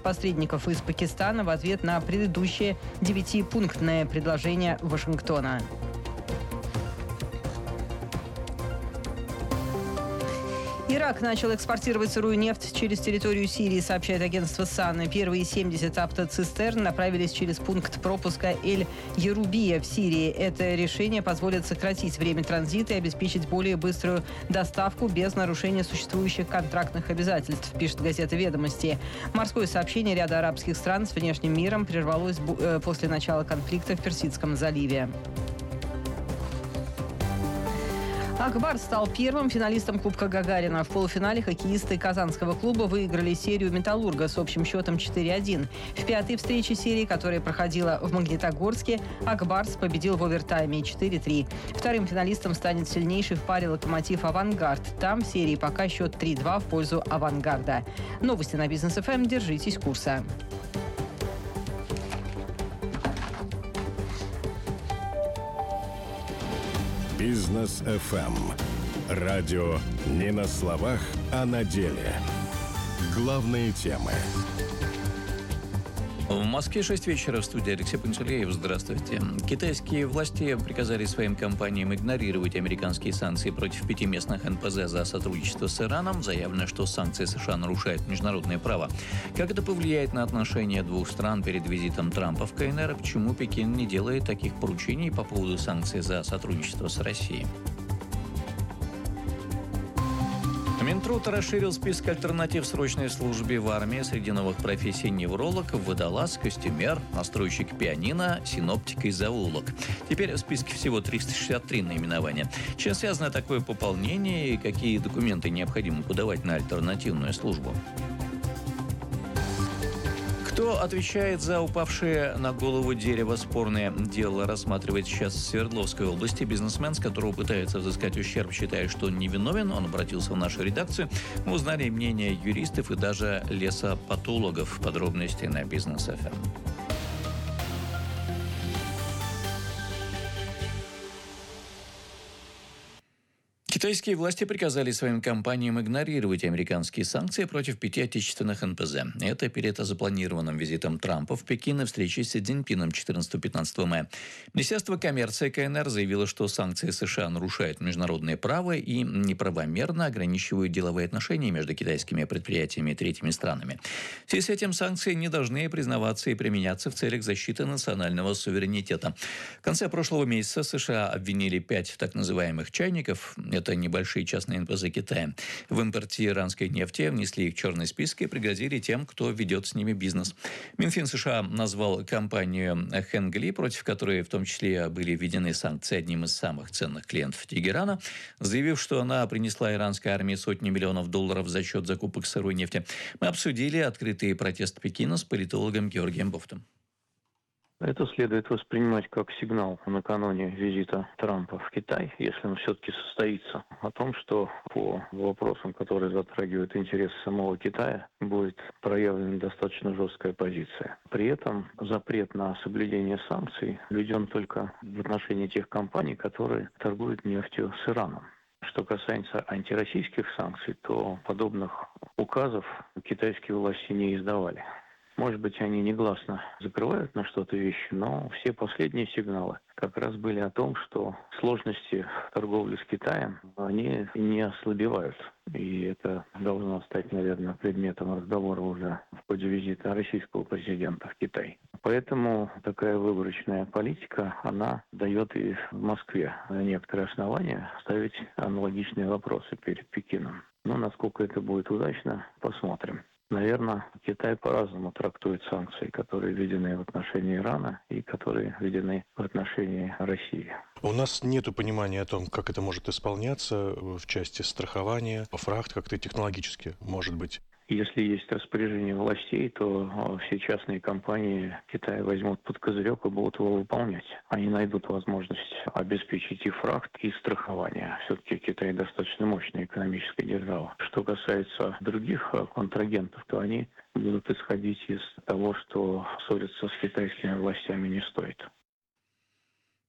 посредников из Пакистана в ответ на предыдущее 9-пунктное предложение Вашингтона. Ирак начал экспортировать сырую нефть через территорию Сирии, сообщает агентство САНА. Первые 70 автоцистерн направились через пункт пропуска Эль-Ярубия в Сирии. Это решение позволит сократить время транзита и обеспечить более быструю доставку без нарушения существующих контрактных обязательств, пишет газета «Ведомости». Морское сообщение ряда арабских стран с внешним миром прервалось после начала конфликта в Персидском заливе. «Акбарс» стал первым финалистом Кубка Гагарина. В полуфинале хоккеисты казанского клуба выиграли серию «Металлурга» с общим счетом 4-1. В пятой встрече серии, которая проходила в Магнитогорске, «Акбарс» победил в овертайме 4-3. Вторым финалистом станет сильнейший в паре «Локомотив» «Авангард». Там в серии пока счет 3-2 в пользу «Авангарда». Новости на Бизнес ФМ. Держитесь курса. Бизнес ФМ. Радио не на словах, а на деле. Главные темы. В Москве 6 вечера, в студии Алексей Пантелеев. Здравствуйте. Китайские власти приказали своим компаниям игнорировать американские санкции против 5 местных НПЗ за сотрудничество с Ираном. Заявлено, что санкции США нарушают международное право. Как это повлияет на отношения двух стран перед визитом Трампа в КНР? Почему Пекин не делает таких поручений по поводу санкций за сотрудничество с Россией? Минтруд расширил список альтернатив срочной службе в армии. Среди новых профессий невролог, водолаз, костюмер, настройщик пианино, синоптик и зоолог. Теперь в списке всего 363 наименования. Чем связано такое пополнение и какие документы необходимо подавать на альтернативную службу? Кто отвечает за упавшее на голову дерево? Спорное дело рассматривает сейчас в Свердловской области. Бизнесмен, с которого пытаются взыскать ущерб, считает, что он невиновен. Он обратился в нашу редакцию. Мы узнали мнение юристов и даже лесопатологов. Подробности на Бизнес ФМ. Китайские власти приказали своим компаниям игнорировать американские санкции против 5 отечественных НПЗ. Это перед запланированным визитом Трампа в Пекин и встречей с Си Цзиньпином 14-15 мая. Министерство коммерции КНР заявило, что санкции США нарушают международное право и неправомерно ограничивают деловые отношения между китайскими предприятиями и третьими странами. В связи с этим санкции не должны признаваться и применяться в целях защиты национального суверенитета. В конце прошлого месяца США обвинили 5 так называемых чайников, это небольшие частные НПЗ Китая, в импорте иранской нефти, внесли их в черный список и пригрозили тем, кто ведет с ними бизнес. Минфин США назвал компанию Хэнгли, против которой в том числе были введены санкции, одним из самых ценных клиентов Тегерана, заявив, что она принесла иранской армии сотни миллионов долларов за счет закупок сырой нефти. Мы обсудили открытый протест Пекина с политологом Георгием Бофтом. Это следует воспринимать как сигнал накануне визита Трампа в Китай, если он все-таки состоится, о том, что по вопросам, которые затрагивают интересы самого Китая, будет проявлена достаточно жесткая позиция. При этом запрет на соблюдение санкций введен только в отношении тех компаний, которые торгуют нефтью с Ираном. Что касается антироссийских санкций, то подобных указов китайские власти не издавали. Может быть, они негласно закрывают на что-то вещи, но все последние сигналы как раз были о том, что сложности торговли с Китаем, они не ослабевают. И это должно стать, наверное, предметом разговора уже в ходе визита российского президента в Китай. Поэтому такая выборочная политика, она дает и в Москве некоторые основания ставить аналогичные вопросы перед Пекином. Но насколько это будет удачно, посмотрим. Наверное, Китай по-разному трактует санкции, которые введены в отношении Ирана и которые введены в отношении России. У нас нет понимания о том, как это может исполняться в части страхования, фрахт, как-то технологически, может быть. Если есть распоряжение властей, то все частные компании Китая возьмут под козырек и будут его выполнять. Они найдут возможность обеспечить и фрахт, и страхование. Все-таки Китай достаточно мощная экономическая держава. Что касается других контрагентов, то они будут исходить из того, что ссориться с китайскими властями не стоит.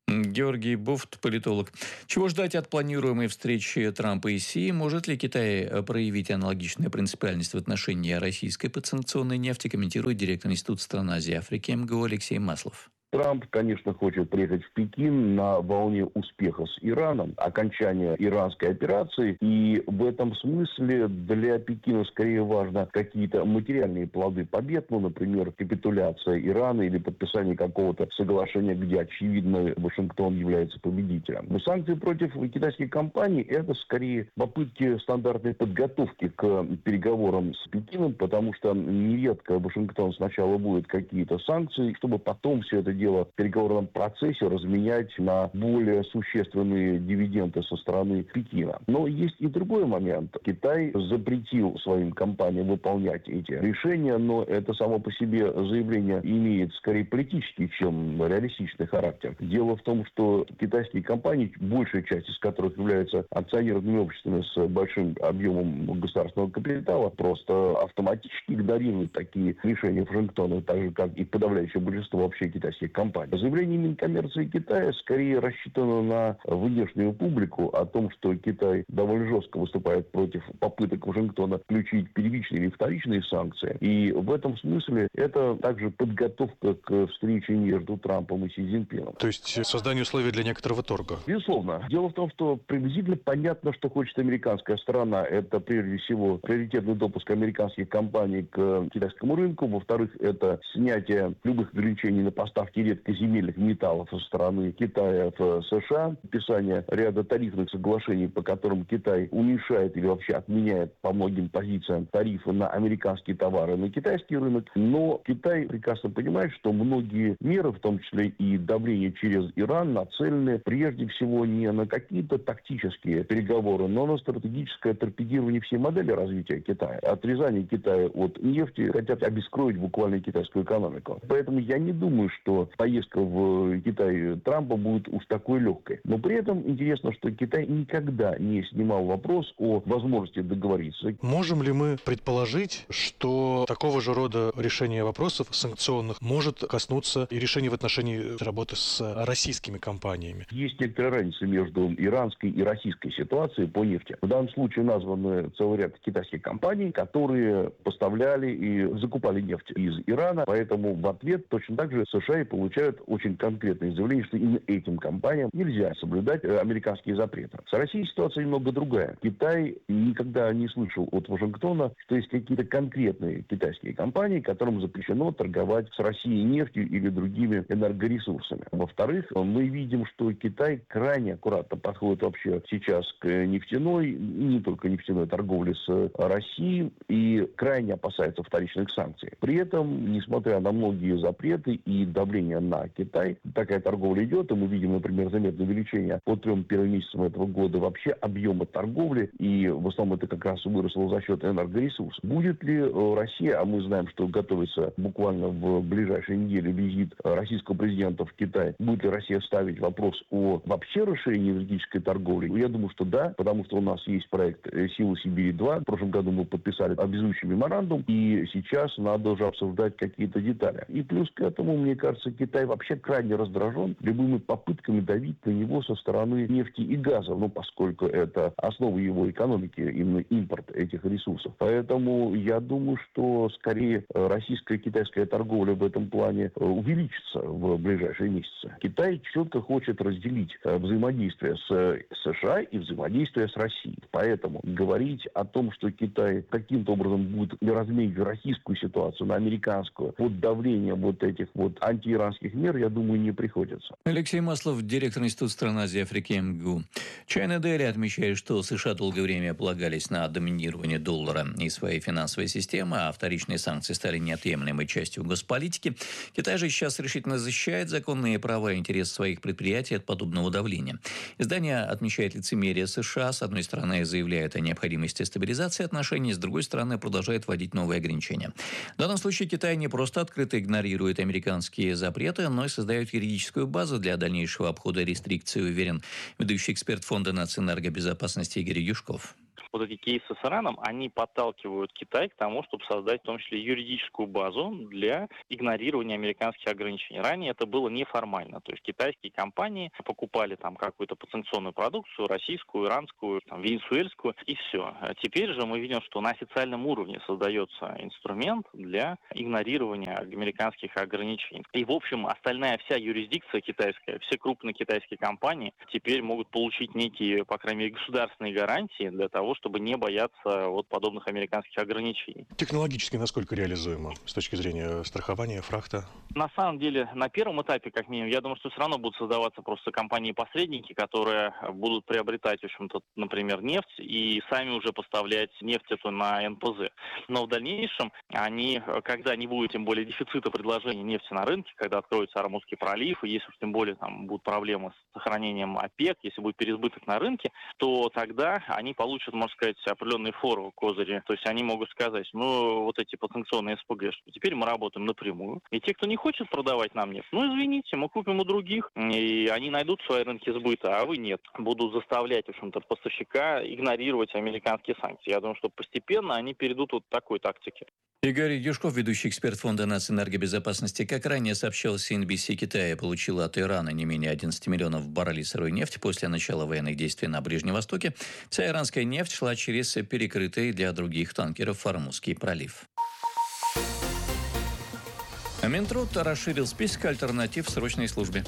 Георгий Бофт, политолог. Чего ждать от планируемой встречи Трампа и Си? Может ли Китай проявить аналогичную принципиальность в отношении российской подсанкционной нефти, комментирует директор Института стран Азии и Африки МГУ Алексей Маслов. Трамп, конечно, хочет приехать в Пекин на волне успеха с Ираном, окончания иранской операции. И в этом смысле для Пекина скорее важно какие-то материальные плоды побед, ну, например, капитуляция Ирана или подписание какого-то соглашения, где, очевидно, Вашингтон является победителем. Но санкции против китайских компаний – это скорее попытки стандартной подготовки к переговорам с Пекином, потому что нередко Вашингтон сначала вводит какие-то санкции, чтобы потом все это дело в переговорном процессе разменять на более существенные дивиденды со стороны Пекина. Но есть и другой момент. Китай запретил своим компаниям выполнять эти решения, но это само по себе заявление имеет скорее политический, чем реалистичный характер. Дело в том, что китайские компании, большая часть из которых являются акционерными обществами с большим объемом государственного капитала, просто автоматически игнорируют такие решения Вашингтона, так же, как и подавляющее большинство вообще китайских компаний. Заявление Минкоммерции Китая скорее рассчитано на внешнюю публику о том, что Китай довольно жестко выступает против попыток Вашингтона включить первичные или вторичные санкции. И в этом смысле это также подготовка к встрече между Трампом и Си Цзиньпином. То есть создание условий для некоторого торга? Безусловно. Дело в том, что приблизительно понятно, что хочет американская сторона. Это прежде всего приоритетный допуск американских компаний к китайскому рынку. Во-вторых, это снятие любых ограничений на поставки редкоземельных металлов со стороны Китая в США, подписание ряда тарифных соглашений, по которым Китай уменьшает или вообще отменяет по многим позициям тарифы на американские товары на китайский рынок. Но Китай прекрасно понимает, что многие меры, в том числе и давление через Иран, нацелены прежде всего не на какие-то тактические переговоры, но на стратегическое торпедирование всей модели развития Китая. Отрезание Китая от нефти хотят обескровить буквально китайскую экономику. Поэтому я не думаю, что поездка в Китай Трампа будет уж такой легкой. Но при этом интересно, что Китай никогда не снимал вопрос о возможности договориться. Можем ли мы предположить, что такого же рода решение вопросов санкционных может коснуться и решения в отношении работы с российскими компаниями? Есть некоторая разница между иранской и российской ситуацией по нефти. В данном случае названы целый ряд китайских компаний, которые поставляли и закупали нефть из Ирана. Поэтому в ответ точно так же США и получают очень конкретные заявления, что именно этим компаниям нельзя соблюдать американские запреты. С Россией ситуация немного другая. Китай никогда не слышал от Вашингтона, что есть какие-то конкретные китайские компании, которым запрещено торговать с Россией нефтью или другими энергоресурсами. Во-вторых, мы видим, что Китай крайне аккуратно подходит вообще сейчас к нефтяной, не только нефтяной торговле с Россией, и крайне опасается вторичных санкций. При этом, несмотря на многие запреты и давление на Китай, такая торговля идет, и мы видим, например, заметное увеличение по 3 первым месяцам этого года вообще объема торговли, и в основном это как раз выросло за счет энергоресурсов. Будет ли Россия, а мы знаем, что готовится буквально в ближайшие недели визит российского президента в Китай, будет ли Россия ставить вопрос о вообще расширении энергетической торговли? Я думаю, что да, потому что у нас есть проект «Сила Сибири-2». В прошлом году мы подписали обязующий меморандум, и сейчас надо уже обсуждать какие-то детали. И плюс к этому, мне кажется, Китай вообще крайне раздражен любыми попытками давить на него со стороны нефти и газа, поскольку это основа его экономики, именно импорт этих ресурсов. Поэтому я думаю, что скорее российская и китайская торговля в этом плане увеличится в ближайшие месяцы. Китай четко хочет разделить взаимодействие с США и взаимодействие с Россией. Поэтому говорить о том, что Китай каким-то образом будет разменить российскую ситуацию на американскую под давлением вот этих вот антииранских мер, я думаю, не приходится. Алексей Маслов, директор Института стран Азии и Африки МГУ. China Daily отмечает, что США долгое время полагались на доминирование доллара и своей финансовой системы, а вторичные санкции стали неотъемлемой частью госполитики. Китай же сейчас решительно защищает законные права и интересы своих предприятий от подобного давления. Издание отмечает лицемерие США. С одной стороны, заявляет о необходимости стабилизации отношений, с другой стороны, продолжает вводить новые ограничения. В данном случае Китай не просто открыто игнорирует американские запреты, но и создает юридическую базу для дальнейшего обхода рестрикций, уверен ведущий эксперт Фонда нацэнергобезопасности Игорь Юшков. вот эти кейсы с Ираном, они подталкивают Китай к тому, чтобы создать в том числе юридическую базу для игнорирования американских ограничений. Ранее это было неформально, то есть китайские компании покупали там какую-то подсанкционную продукцию, российскую, иранскую, там, венесуэльскую, и все. Теперь же мы видим, что на официальном уровне создается инструмент для игнорирования американских ограничений. И, в общем, остальная вся юрисдикция китайская, все крупные китайские компании теперь могут получить некие, по крайней мере, государственные гарантии для того, чтобы не бояться вот подобных американских ограничений. Технологически насколько реализуемо с точки зрения страхования, фрахта? На самом деле, на первом этапе, как минимум, я думаю, что все равно будут создаваться просто компании-посредники, которые будут приобретать, в общем-то, например, нефть и сами уже поставлять нефть эту на НПЗ. Но в дальнейшем они, когда не будет тем более дефицита предложения нефти на рынке, когда откроется Ормузский пролив, и если уж тем более там будут проблемы с сохранением ОПЕК, если будет переизбыток на рынке, то тогда они получат, можно сказать, определенные форы, козыри. То есть они могут сказать, ну, вот эти потенционные СПГ, что теперь мы работаем напрямую. И те, кто не хочет продавать нам нефть, ну, извините, мы купим у других, и они найдут свои рынки сбыта, а вы нет. Будут заставлять, в общем-то, поставщика игнорировать американские санкции. Я думаю, что постепенно они перейдут вот к такой тактике. Игорь Юшков, ведущий эксперт Фонда нацэнергобезопасности, как ранее сообщалось, CNBC, Китая получила от Ирана не менее 11 миллионов баррелей сырой нефти после начала военных действий на Ближнем Востоке. Вся иранская нефть шла через перекрытый для других танкеров Ормузский пролив. Минтруд расширил список альтернатив в срочной службе.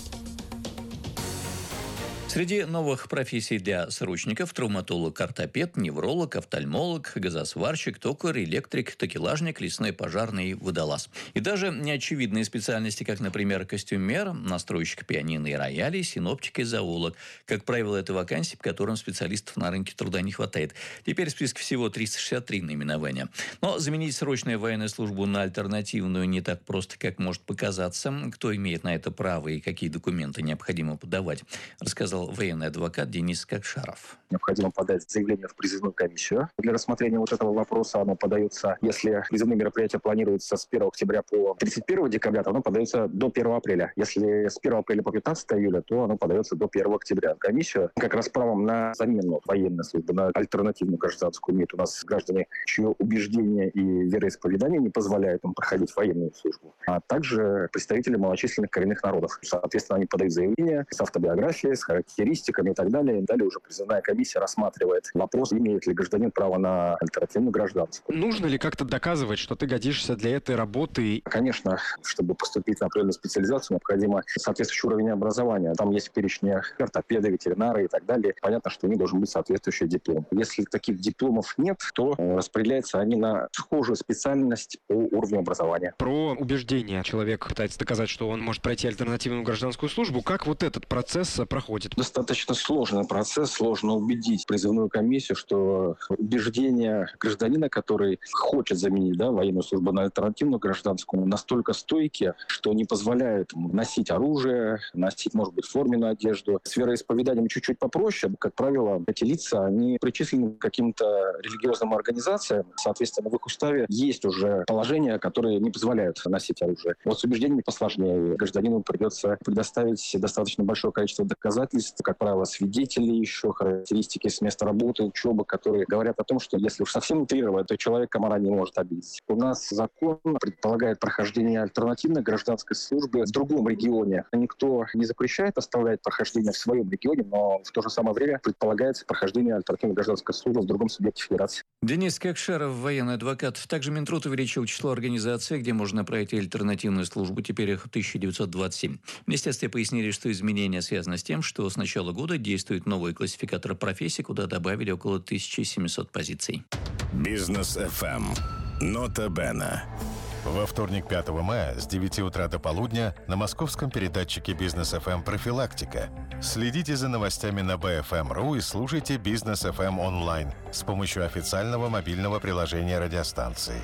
Среди новых профессий для срочников – травматолог, ортопед, невролог, офтальмолог, газосварщик, токарь, электрик, такелажник, лесной пожарный, водолаз. И даже неочевидные специальности, как, например, костюмер, настройщик пианино и роялей, синоптик и зоолог. Как правило, это вакансии, по которым специалистов на рынке труда не хватает. Теперь в списке всего 363 наименования. Но заменить срочную военную службу на альтернативную не так просто, как может показаться. Кто имеет на это право и какие документы необходимо подавать, рассказал военный адвокат Денис Кокшаров. Необходимо подать заявление в призывную комиссию. Для рассмотрения вот этого вопроса оно подается, если призывные мероприятия планируются с 1 октября по 31 декабря, то оно подается до 1 апреля. Если с 1 апреля по 15 июля, то оно подается до 1 октября. Комиссию как раз правом на замену военной службы, на альтернативную гражданскую имеют у нас граждане, чье убеждение и вероисповедание не позволяют им проходить военную службу, а также представители малочисленных коренных народов. Соответственно, они подают заявление с автобиографией, с характеристиками и так далее. Далее уже призывная комиссия рассматривает вопрос, имеет ли гражданин право на альтернативную гражданскую. Нужно ли как-то доказывать, что ты годишься для этой работы? Конечно, чтобы поступить на определенную специализацию, необходимо соответствующий уровень образования. Там есть перечень ортопеды, ветеринары и так далее. Понятно, что у них должен быть соответствующий диплом. Если таких дипломов нет, то распределяются они на схожую специальность по уровню образования. Про убеждение. Человек пытается доказать, что он может пройти альтернативную гражданскую службу. Как вот этот процесс проходит? Достаточно сложный процесс, сложно убедить призывную комиссию, что убеждения гражданина, который хочет заменить военную службу на альтернативную гражданскую, настолько стойкие, что не позволяют ему носить оружие, носить, может быть, форменную одежду. С вероисповеданием чуть-чуть попроще. Как правило, эти лица, они причислены к каким-то религиозным организациям. Соответственно, в их уставе есть уже положения, которые не позволяют носить оружие. Вот с убеждениями посложнее. Гражданину придется предоставить достаточно большое количество доказательств, как правило, свидетелей еще, характеристики с места работы, учебы, которые говорят о том, что если уж совсем утрировать, то человек комара не может обидеть. У нас закон предполагает прохождение альтернативной гражданской службы в другом регионе. Никто не запрещает оставлять прохождение в своем регионе, но в то же самое время предполагается прохождение альтернативной гражданской службы в другом субъекте федерации. Денис Кокшаров, военный адвокат. Также Минтруд увеличил число организаций, где можно пройти альтернативную службу. Теперь их 1927. В министерстве пояснили, что изменения связаны с тем, что с начала года действует новый классификатор профессий, куда добавили около 1700 позиций. Бизнес FM. Нота Бена. Во вторник, 5 мая с 9 утра до полудня на московском передатчике Бизнес FM «Профилактика». Следите за новостями на BFM.ru и слушайте Бизнес FM онлайн с помощью официального мобильного приложения радиостанции.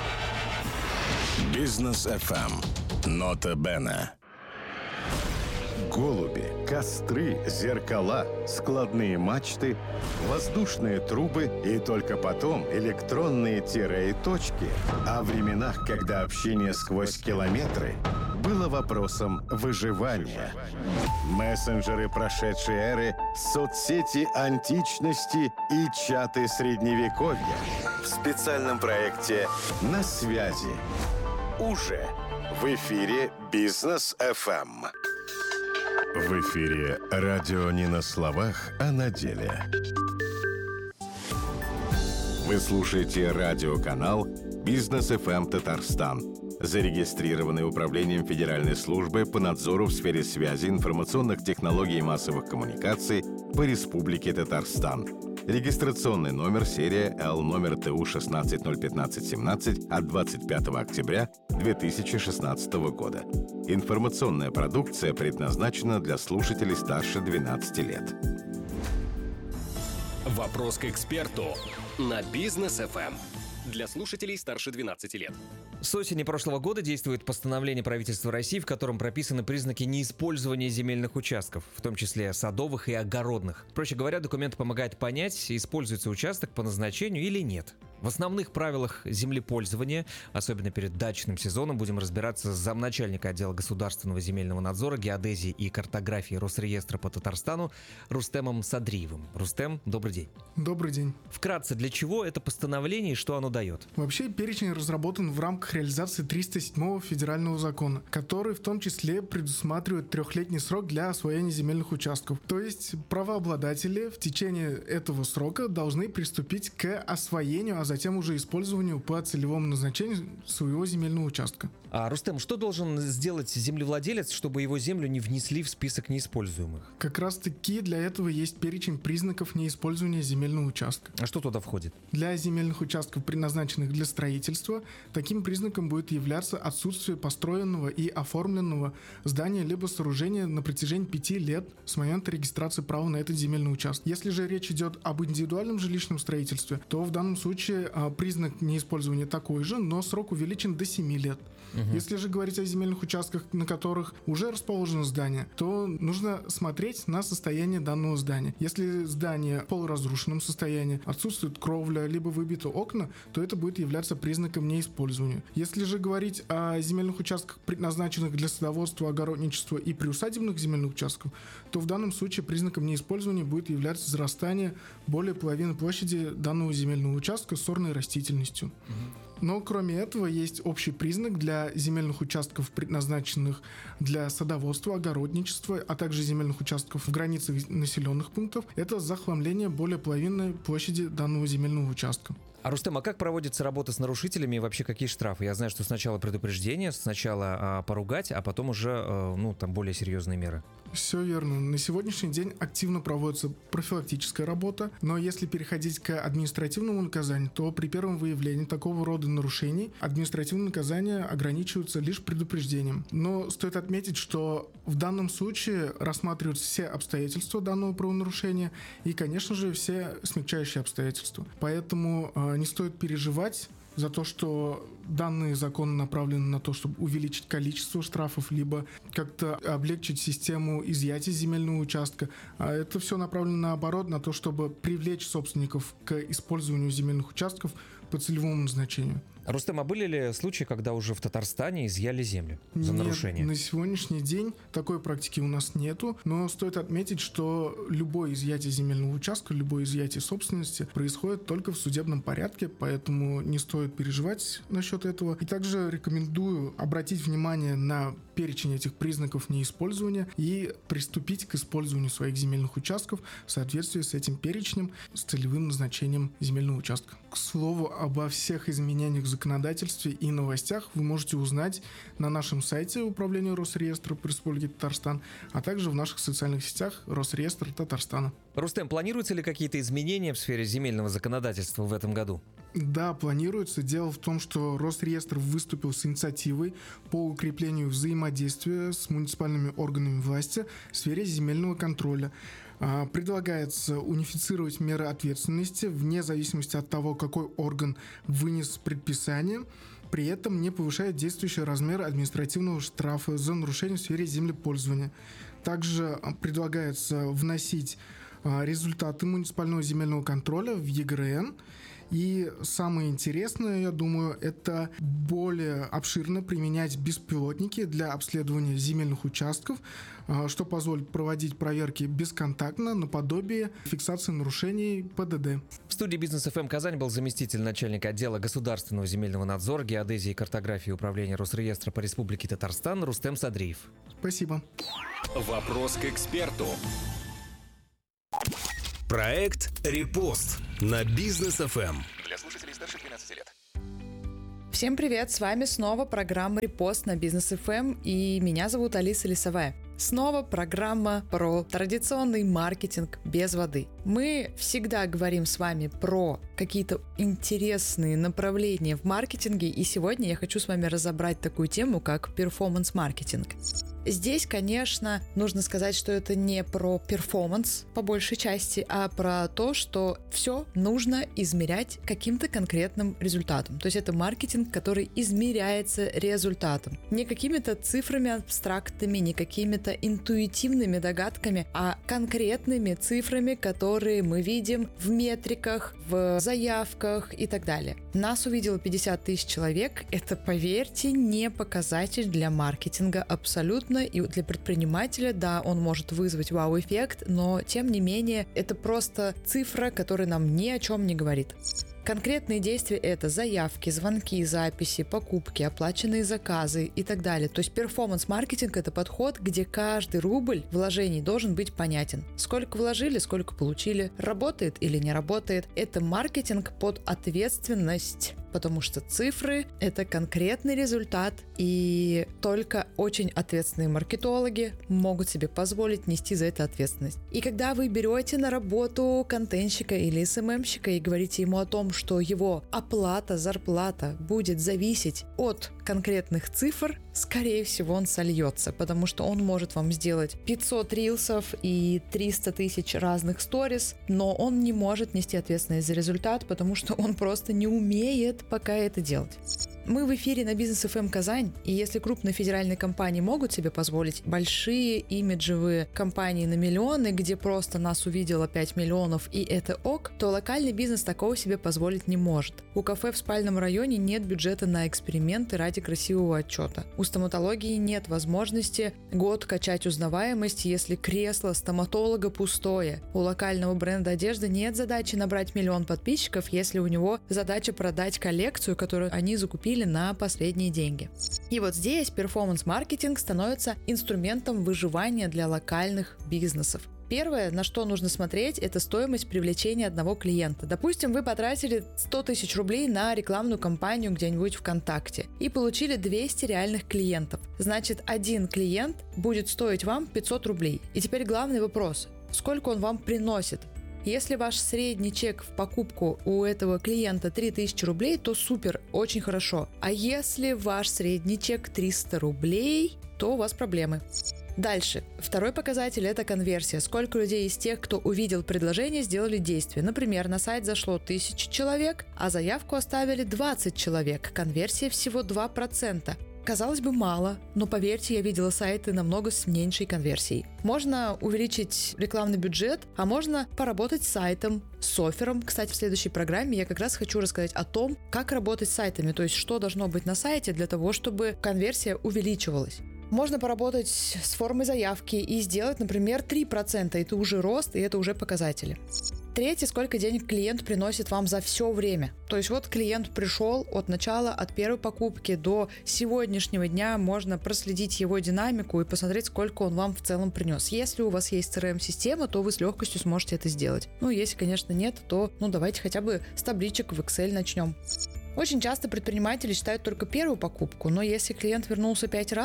Бизнес FM. Нота Бена. Голуби, костры, зеркала, складные мачты, воздушные трубы и только потом электронные тире и точки. О временах, когда общение сквозь километры было вопросом выживания. Мессенджеры прошедшей эры, соцсети античности и чаты средневековья. В специальном проекте «На связи». Уже в эфире «Бизнес ФМ». В эфире радио не на словах, а на деле. Вы слушаете радиоканал «Бизнес ФМ Татарстан», зарегистрированный Управлением Федеральной службы по надзору в сфере связи, информационных технологий и массовых коммуникаций по Республике Татарстан. Регистрационный номер серия Л номер ТУ 16011517 от 25 октября 2016 года. Информационная продукция предназначена для слушателей старше 12 лет. Вопрос к эксперту на Бизнес ФМ. Для слушателей старше 12 лет. С осени прошлого года действует постановление правительства России, в котором прописаны признаки неиспользования земельных участков, в том числе садовых и огородных. Проще говоря, документ помогает понять, используется участок по назначению или нет. В основных правилах землепользования, особенно перед дачным сезоном, будем разбираться с замначальника отдела государственного земельного надзора, геодезии и картографии Росреестра по Татарстану Рустемом Садриевым. Рустем, добрый день. Добрый день. Вкратце, для чего это постановление и что оно дает? Вообще, перечень разработан в рамках реализации 307-го федерального закона, который в том числе предусматривает 3-летний срок для освоения земельных участков. То есть правообладатели в течение этого срока должны приступить к освоению, а затем уже использованию по целевому назначению своего земельного участка. Рустем, что должен сделать землевладелец, чтобы его землю не внесли в список неиспользуемых? Как раз таки для этого есть перечень признаков неиспользования земельного участка. А что туда входит? Для земельных участков, предназначенных для строительства, таким признаком будет являться отсутствие построенного и оформленного здания либо сооружения на протяжении 5 лет с момента регистрации права на этот земельный участок. Если же речь идет об индивидуальном жилищном строительстве, то в данном случае признак неиспользования такой же, но срок увеличен до 7 лет. Если же говорить о земельных участках, на которых уже расположено здание, то нужно смотреть на состояние данного здания. Если здание в полуразрушенном состоянии, отсутствует кровля, либо выбиты окна, то это будет являться признаком неиспользования. Если же говорить о земельных участках, предназначенных для садоводства, огородничества и приусадебных земельных участков, то в данном случае признаком неиспользования будет являться зарастание более половины площади данного земельного участка сорной растительностью. Но кроме этого есть общий признак для земельных участков, предназначенных для садоводства, огородничества, а также земельных участков в границах населенных пунктов. Это захламление более половины площади данного земельного участка. Рустем, а как проводится работа с нарушителями и вообще какие штрафы? Я знаю, что сначала предупреждение, сначала поругать, а потом уже там более серьезные меры. Все верно. На сегодняшний день активно проводится профилактическая работа, но если переходить к административному наказанию, то при первом выявлении такого рода нарушений административные наказания ограничиваются лишь предупреждением. Но стоит отметить, что в данном случае рассматриваются все обстоятельства данного правонарушения и, конечно же, все смягчающие обстоятельства. Поэтому не стоит переживать за то, что данные законы направлены на то, чтобы увеличить количество штрафов, либо как-то облегчить систему изъятия земельного участка. А это все направлено наоборот, на то, чтобы привлечь собственников к использованию земельных участков по целевому назначению. Рустем, а были ли случаи, когда уже в Татарстане изъяли землю за нарушение? Нет, на сегодняшний день такой практики у нас нету, но стоит отметить, что любое изъятие земельного участка, любое изъятие собственности происходит только в судебном порядке, поэтому не стоит переживать насчет этого. И также рекомендую обратить внимание на перечень этих признаков неиспользования и приступить к использованию своих земельных участков в соответствии с этим перечнем, с целевым назначением земельного участка. К слову, обо всех изменениях в законодательстве и новостях вы можете узнать на нашем сайте Управления Росреестра по Республике Татарстан, а также в наших социальных сетях Росреестр Татарстана. Рустем, планируются ли какие-то изменения в сфере земельного законодательства в этом году? Да, планируется. Дело в том, что Росреестр выступил с инициативой по укреплению взаимодействия с муниципальными органами власти в сфере земельного контроля. Предлагается унифицировать меры ответственности вне зависимости от того, какой орган вынес предписание. при этом не повышает действующий размер административного штрафа за нарушение в сфере землепользования. Также предлагается вносить результаты муниципального земельного контроля в ЕГРН. И самое интересное, я думаю, это более обширно применять беспилотники для обследования земельных участков, что позволит проводить проверки бесконтактно наподобие фиксации нарушений ПДД. В студии «Бизнес ФМ» Казань был заместитель начальника отдела государственного земельного надзора, геодезии и картографии управления Росреестра по Республике Татарстан Рустем Садриев. Спасибо. Вопрос к эксперту. Проект «Репост» на Бизнес ФМ. Для слушателей старше 12 лет. Всем привет, с вами снова программа «Репост» на Бизнес ФМ, и меня зовут Алиса Лисовая. Снова программа про традиционный маркетинг без воды. Мы всегда говорим с вами про какие-то интересные направления в маркетинге, и сегодня я хочу с вами разобрать такую тему, как перформанс-маркетинг. Здесь, конечно, нужно сказать, что это не про перформанс по большей части, а про то, что все нужно измерять каким-то конкретным результатом. То есть это маркетинг, который измеряется результатом. Не какими-то цифрами абстрактными, не какими-то интуитивными догадками, а конкретными цифрами, которые мы видим в метриках, в заявках и так далее. Нас увидело 50 тысяч человек. Это, поверьте, не показатель для маркетинга абсолютно. И для предпринимателя, да, он может вызвать вау-эффект, но тем не менее это просто цифра, которая нам ни о чем не говорит. Конкретные действия — это заявки, звонки, записи, покупки, оплаченные заказы и так далее. То есть перформанс-маркетинг — это подход, где каждый рубль вложений должен быть понятен. Сколько вложили, сколько получили, работает или не работает. Это маркетинг под ответственность, потому что цифры — это конкретный результат, и только очень ответственные маркетологи могут себе позволить нести за это ответственность. И когда вы берете на работу контентщика или СММщика и говорите ему о том, что его оплата, зарплата будет зависеть от конкретных цифр, скорее всего, он сольется, потому что он может вам сделать 500 рилсов и 300 тысяч разных сторис, но он не может нести ответственность за результат, потому что он просто не умеет пока это делать. Мы в эфире на Бизнес ФМ Казань, и если крупные федеральные компании могут себе позволить большие имиджевые компании на миллионы, где просто нас увидело 5 миллионов и это ок, то локальный бизнес такого себе позволить не может. У кафе в спальном районе нет бюджета на эксперименты ради красивого отчета. У стоматологии нет возможности год качать узнаваемость, если кресло стоматолога пустое. У локального бренда одежды нет задачи набрать 1 миллион подписчиков, если у него задача продать коллекцию, которую они закупили на последние деньги. И вот здесь перформанс-маркетинг становится инструментом выживания для локальных бизнесов. Первое, на что нужно смотреть, это стоимость привлечения одного клиента. Допустим, вы потратили 100 тысяч рублей на рекламную кампанию где-нибудь ВКонтакте и получили 200 реальных клиентов. Значит, один клиент будет стоить вам 500 рублей. И теперь главный вопрос: сколько он вам приносит? Если ваш средний чек в покупку у этого клиента 3000 рублей, то супер, очень хорошо. А если ваш средний чек 300 рублей, то у вас проблемы. Дальше. Второй показатель – это конверсия. Сколько людей из тех, кто увидел предложение, сделали действие. Например, на сайт зашло 1000 человек, а заявку оставили 20 человек. Конверсия всего 2%. Казалось бы, мало, но поверьте, я видела сайты намного с меньшей конверсией. Можно увеличить рекламный бюджет, а можно поработать с сайтом, с оффером. Кстати, в следующей программе я как раз хочу рассказать о том, как работать с сайтами, то есть что должно быть на сайте для того, чтобы конверсия увеличивалась. Можно поработать с формой заявки и сделать, например, 3%. Это уже рост, и это уже показатели. Третье, сколько денег клиент приносит вам за все время. То есть вот клиент пришел от начала, от первой покупки до сегодняшнего дня, можно проследить его динамику и посмотреть, сколько он вам в целом принес. Если у вас есть CRM-система, то вы с легкостью сможете это сделать. Ну, если, конечно, нет, то давайте хотя бы с табличек в Excel начнем. Очень часто предприниматели считают только первую покупку, но если клиент вернулся 5 раз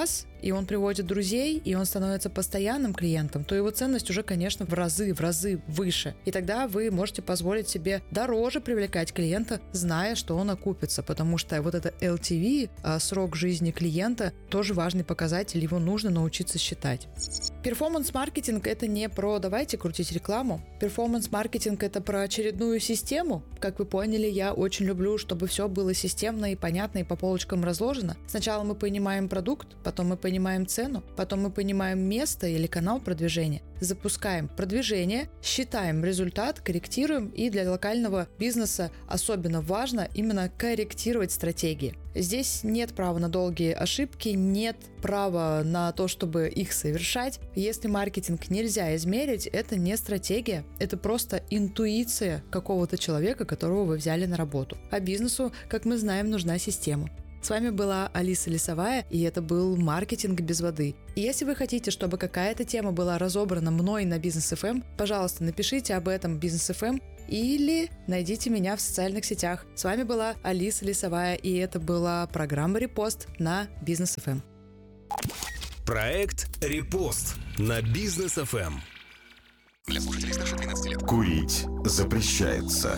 и он приводит друзей, и он становится постоянным клиентом, то его ценность уже, конечно, в разы выше. И тогда вы можете позволить себе дороже привлекать клиента, зная, что он окупится, потому что вот это LTV, срок жизни клиента, тоже важный показатель, его нужно научиться считать. Перформанс-маркетинг – это не про «давайте крутить рекламу». Перформанс-маркетинг – это про очередную систему. Как вы поняли, я очень люблю, чтобы все было системно и понятно, и по полочкам разложено. Сначала мы понимаем продукт, потом мы понимаем цену, потом мы понимаем место или канал продвижения. Запускаем продвижение, считаем результат, корректируем, и для локального бизнеса особенно важно именно корректировать стратегии. Здесь нет права на долгие ошибки, нет права на то, чтобы их совершать. Если маркетинг нельзя измерить, это не стратегия, это просто интуиция какого-то человека, которого вы взяли на работу. А бизнесу, как мы знаем, нужна система. С вами была Алиса Лисовая, и это был «Маркетинг без воды». И если вы хотите, чтобы какая-то тема была разобрана мной на Бизнес ФМ, пожалуйста, напишите об этом Бизнес ФМ или найдите меня в социальных сетях. С вами была Алиса Лисовая, и это была программа «Репост» на Бизнес ФМ. Проект «Репост» на Бизнес ФМ. Для слушателей старше 12 лет. Курить запрещается.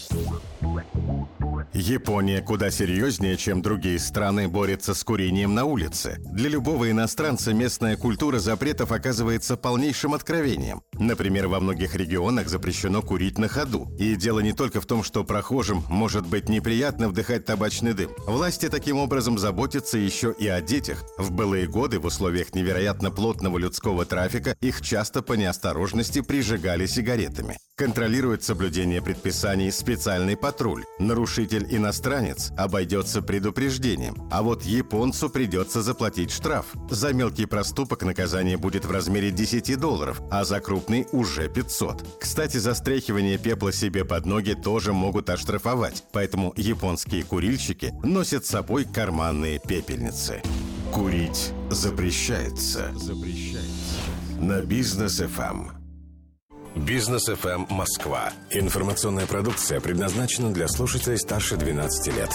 Япония куда серьезнее, чем другие страны, борется с курением на улице. Для любого иностранца местная культура запретов оказывается полнейшим откровением. Например, во многих регионах запрещено курить на ходу. И дело не только в том, что прохожим может быть неприятно вдыхать табачный дым. Власти таким образом заботятся еще и о детях. В былые годы в условиях невероятно плотного людского трафика их часто по неосторожности прижигали сигаретами. Контролирует соблюдение предписаний специальный патруль. Нарушитель-иностранец обойдется предупреждением, а вот японцу придется заплатить штраф. За мелкий проступок наказание будет в размере $10, а за крупный уже 500. Кстати, за стряхивание пепла себе под ноги тоже могут оштрафовать, поэтому японские курильщики носят с собой карманные пепельницы. Курить запрещается. На Бизнес ФМ. Бизнес ФМ Москва. Информационная продукция предназначена для слушателей старше 12 лет.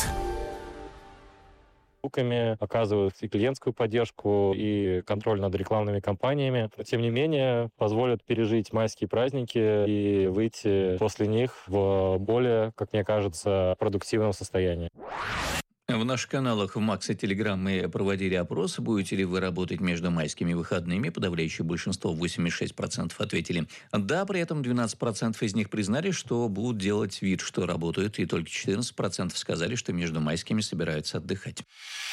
Руками оказывают и клиентскую поддержку, и контроль над рекламными кампаниями. Но, тем не менее, позволят пережить майские праздники и выйти после них в более, как мне кажется, продуктивном состоянии. В наших каналах в Макс и Телеграм мы проводили опрос, будете ли вы работать между майскими выходными. Подавляющее большинство, 86%, ответили «да». При этом 12% из них признали, что будут делать вид, что работают, и только 14% сказали, что между майскими собираются отдыхать.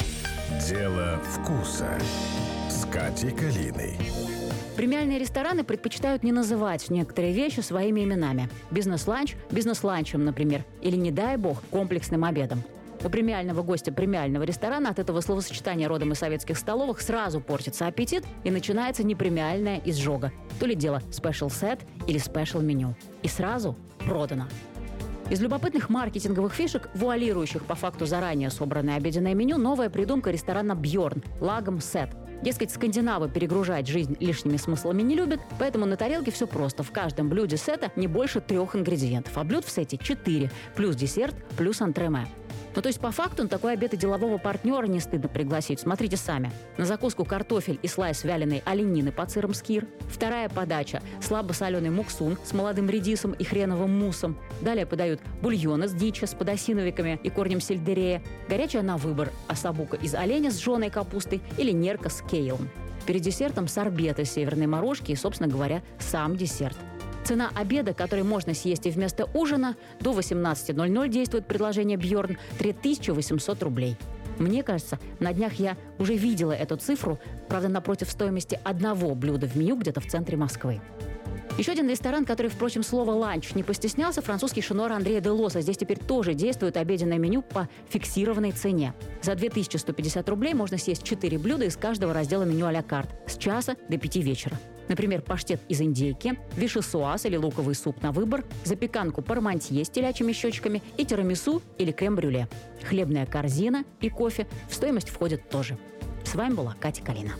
Дело вкуса с Катей Калиной. Премиальные рестораны предпочитают не называть некоторые вещи своими именами. Бизнес-ланч – бизнес-ланчем, например. Или, не дай бог, комплексным обедом. У премиального гостя премиального ресторана от этого словосочетания родом из советских столовых сразу портится аппетит и начинается непремиальная изжога. То ли дело special set или special меню. И сразу продано. Из любопытных маркетинговых фишек, вуалирующих по факту заранее собранное обеденное меню, новая придумка ресторана Bjorn – лагом сет. Дескать, скандинавы перегружать жизнь лишними смыслами не любят, поэтому на тарелке все просто. В каждом блюде сета не больше 3 ингредиентов, а блюд в сете 4, плюс десерт, плюс антреме. Ну, то есть, по факту, на такой обед и делового партнера не стыдно пригласить. Смотрите сами. На закуску картофель и слайс вяленой оленины под сыром скир. Вторая подача – слабосоленый муксун с молодым редисом и хреновым муссом. Далее подают бульоны с дичи, с подосиновиками и корнем сельдерея. Горячая на выбор – осабука из оленя с жженой капустой или нерка с кейлом. Перед десертом сорбет из северной морожки и, собственно говоря, сам десерт. Цена обеда, который можно съесть и вместо ужина, до 18:00 действует предложение Bjorn – 3800 рублей. Мне кажется, на днях я уже видела эту цифру, правда, напротив стоимости одного блюда в меню где-то в центре Москвы. Еще один ресторан, который, впрочем, слово «ланч» не постеснялся, французский шинор Андрея Делоса. Здесь теперь тоже действует обеденное меню по фиксированной цене. За 2150 рублей можно съесть 4 блюда из каждого раздела меню а-ля карт с часа до 5 вечера. Например, паштет из индейки, вишесуаз или луковый суп на выбор, запеканку пармантье с телячьими щечками и тирамису или крем-брюле. Хлебная корзина и кофе в стоимость входят тоже. С вами была Катя Калина.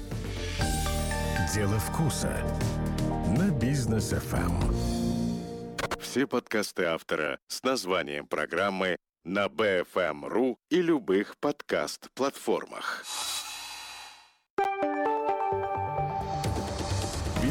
Дело вкуса на Бизнес ФМ. Все подкасты автора с названием программы на BFM.ru и любых подкаст-платформах.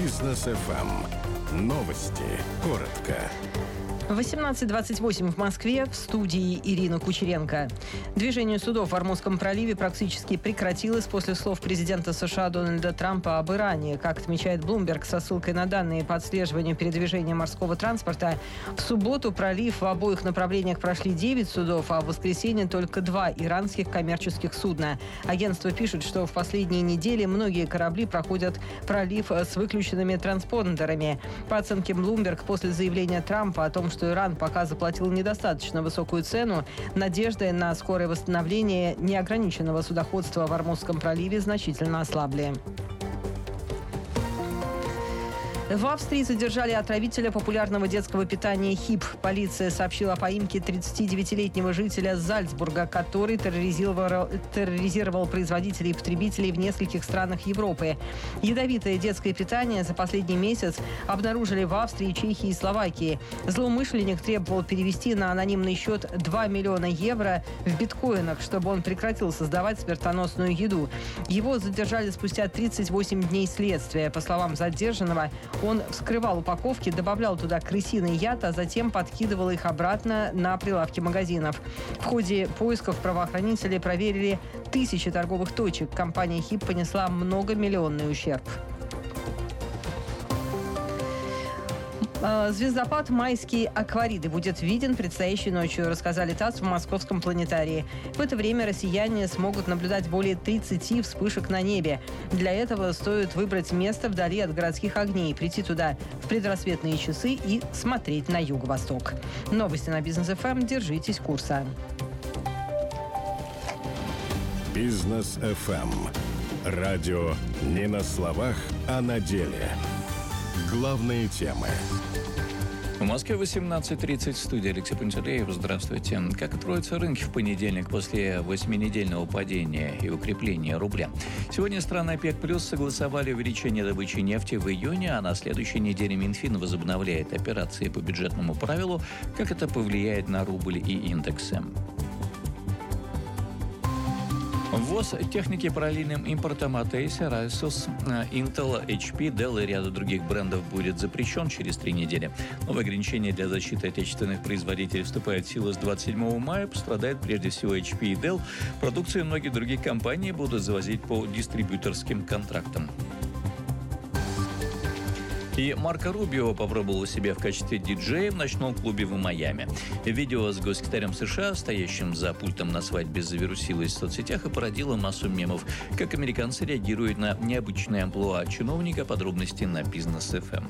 Бизнес FM. Новости. Коротко. 18:28 в Москве, в студии Ирина Кучеренко. Движение судов в Ормузском проливе практически прекратилось после слов президента США Дональда Трампа об Иране. Как отмечает Bloomberg со ссылкой на данные по отслеживанию передвижения морского транспорта, в субботу пролив в обоих направлениях прошли 9 судов, а в воскресенье только 2 иранских коммерческих судна. Агентство пишет, что в последние недели многие корабли проходят пролив с выключенными транспондерами. По оценке Bloomberg, после заявления Трампа о том, что Иран пока заплатил недостаточно высокую цену, надежды на скорое восстановление неограниченного судоходства в Ормузском проливе значительно ослабли. В Австрии задержали отравителя популярного детского питания «Хип». Полиция сообщила о поимке 39-летнего жителя Зальцбурга, который терроризировал производителей и потребителей в нескольких странах Европы. Ядовитое детское питание за последний месяц обнаружили в Австрии, Чехии и Словакии. Злоумышленник требовал перевести на анонимный счет 2 миллиона евро в биткоинах, чтобы он прекратил создавать смертоносную еду. Его задержали спустя 38 дней следствия. По словам задержанного, он вскрывал упаковки, добавлял туда крысиный яд, а затем подкидывал их обратно на прилавки магазинов. В ходе поисков правоохранители проверили тысячи торговых точек. Компания «Хип» понесла многомиллионный ущерб. Звездопад «Майские аквариды» будет виден предстоящей ночью, рассказали ТАСС в Московском планетарии. В это время россияне смогут наблюдать более 30 вспышек на небе. Для этого стоит выбрать место вдали от городских огней, прийти туда в предрассветные часы и смотреть на юго-восток. Новости на Бизнес ФМ. Держитесь курса. Бизнес FM. Радио не на словах, а на деле. Главные темы. В Москве 18:30, в студии Алексей Пантелеев. Здравствуйте. Как откроются рынки в понедельник после 8-недельного падения и укрепления рубля? Сегодня страны ОПЕК+ согласовали увеличение добычи нефти в июне, а на следующей неделе Минфин возобновляет операции по бюджетному правилу. Как это повлияет на рубль и индексы? Ввоз техники параллельным импортом от Acer, Asus, Intel, HP, Dell и ряда других брендов будет запрещен через 3 недели. Новые ограничения для защиты отечественных производителей вступают в силу с 27 мая. Пострадает прежде всего HP и Dell. Продукцию многих других компаний будут завозить по дистрибьюторским контрактам. И Марко Рубио попробовал себя в качестве диджея в ночном клубе в Майами. Видео с госсекретарем США, стоящим за пультом на свадьбе, завирусилось в соцсетях и породило массу мемов. Как американцы реагируют на необычное амплуа чиновника, подробности на Бизнес FM.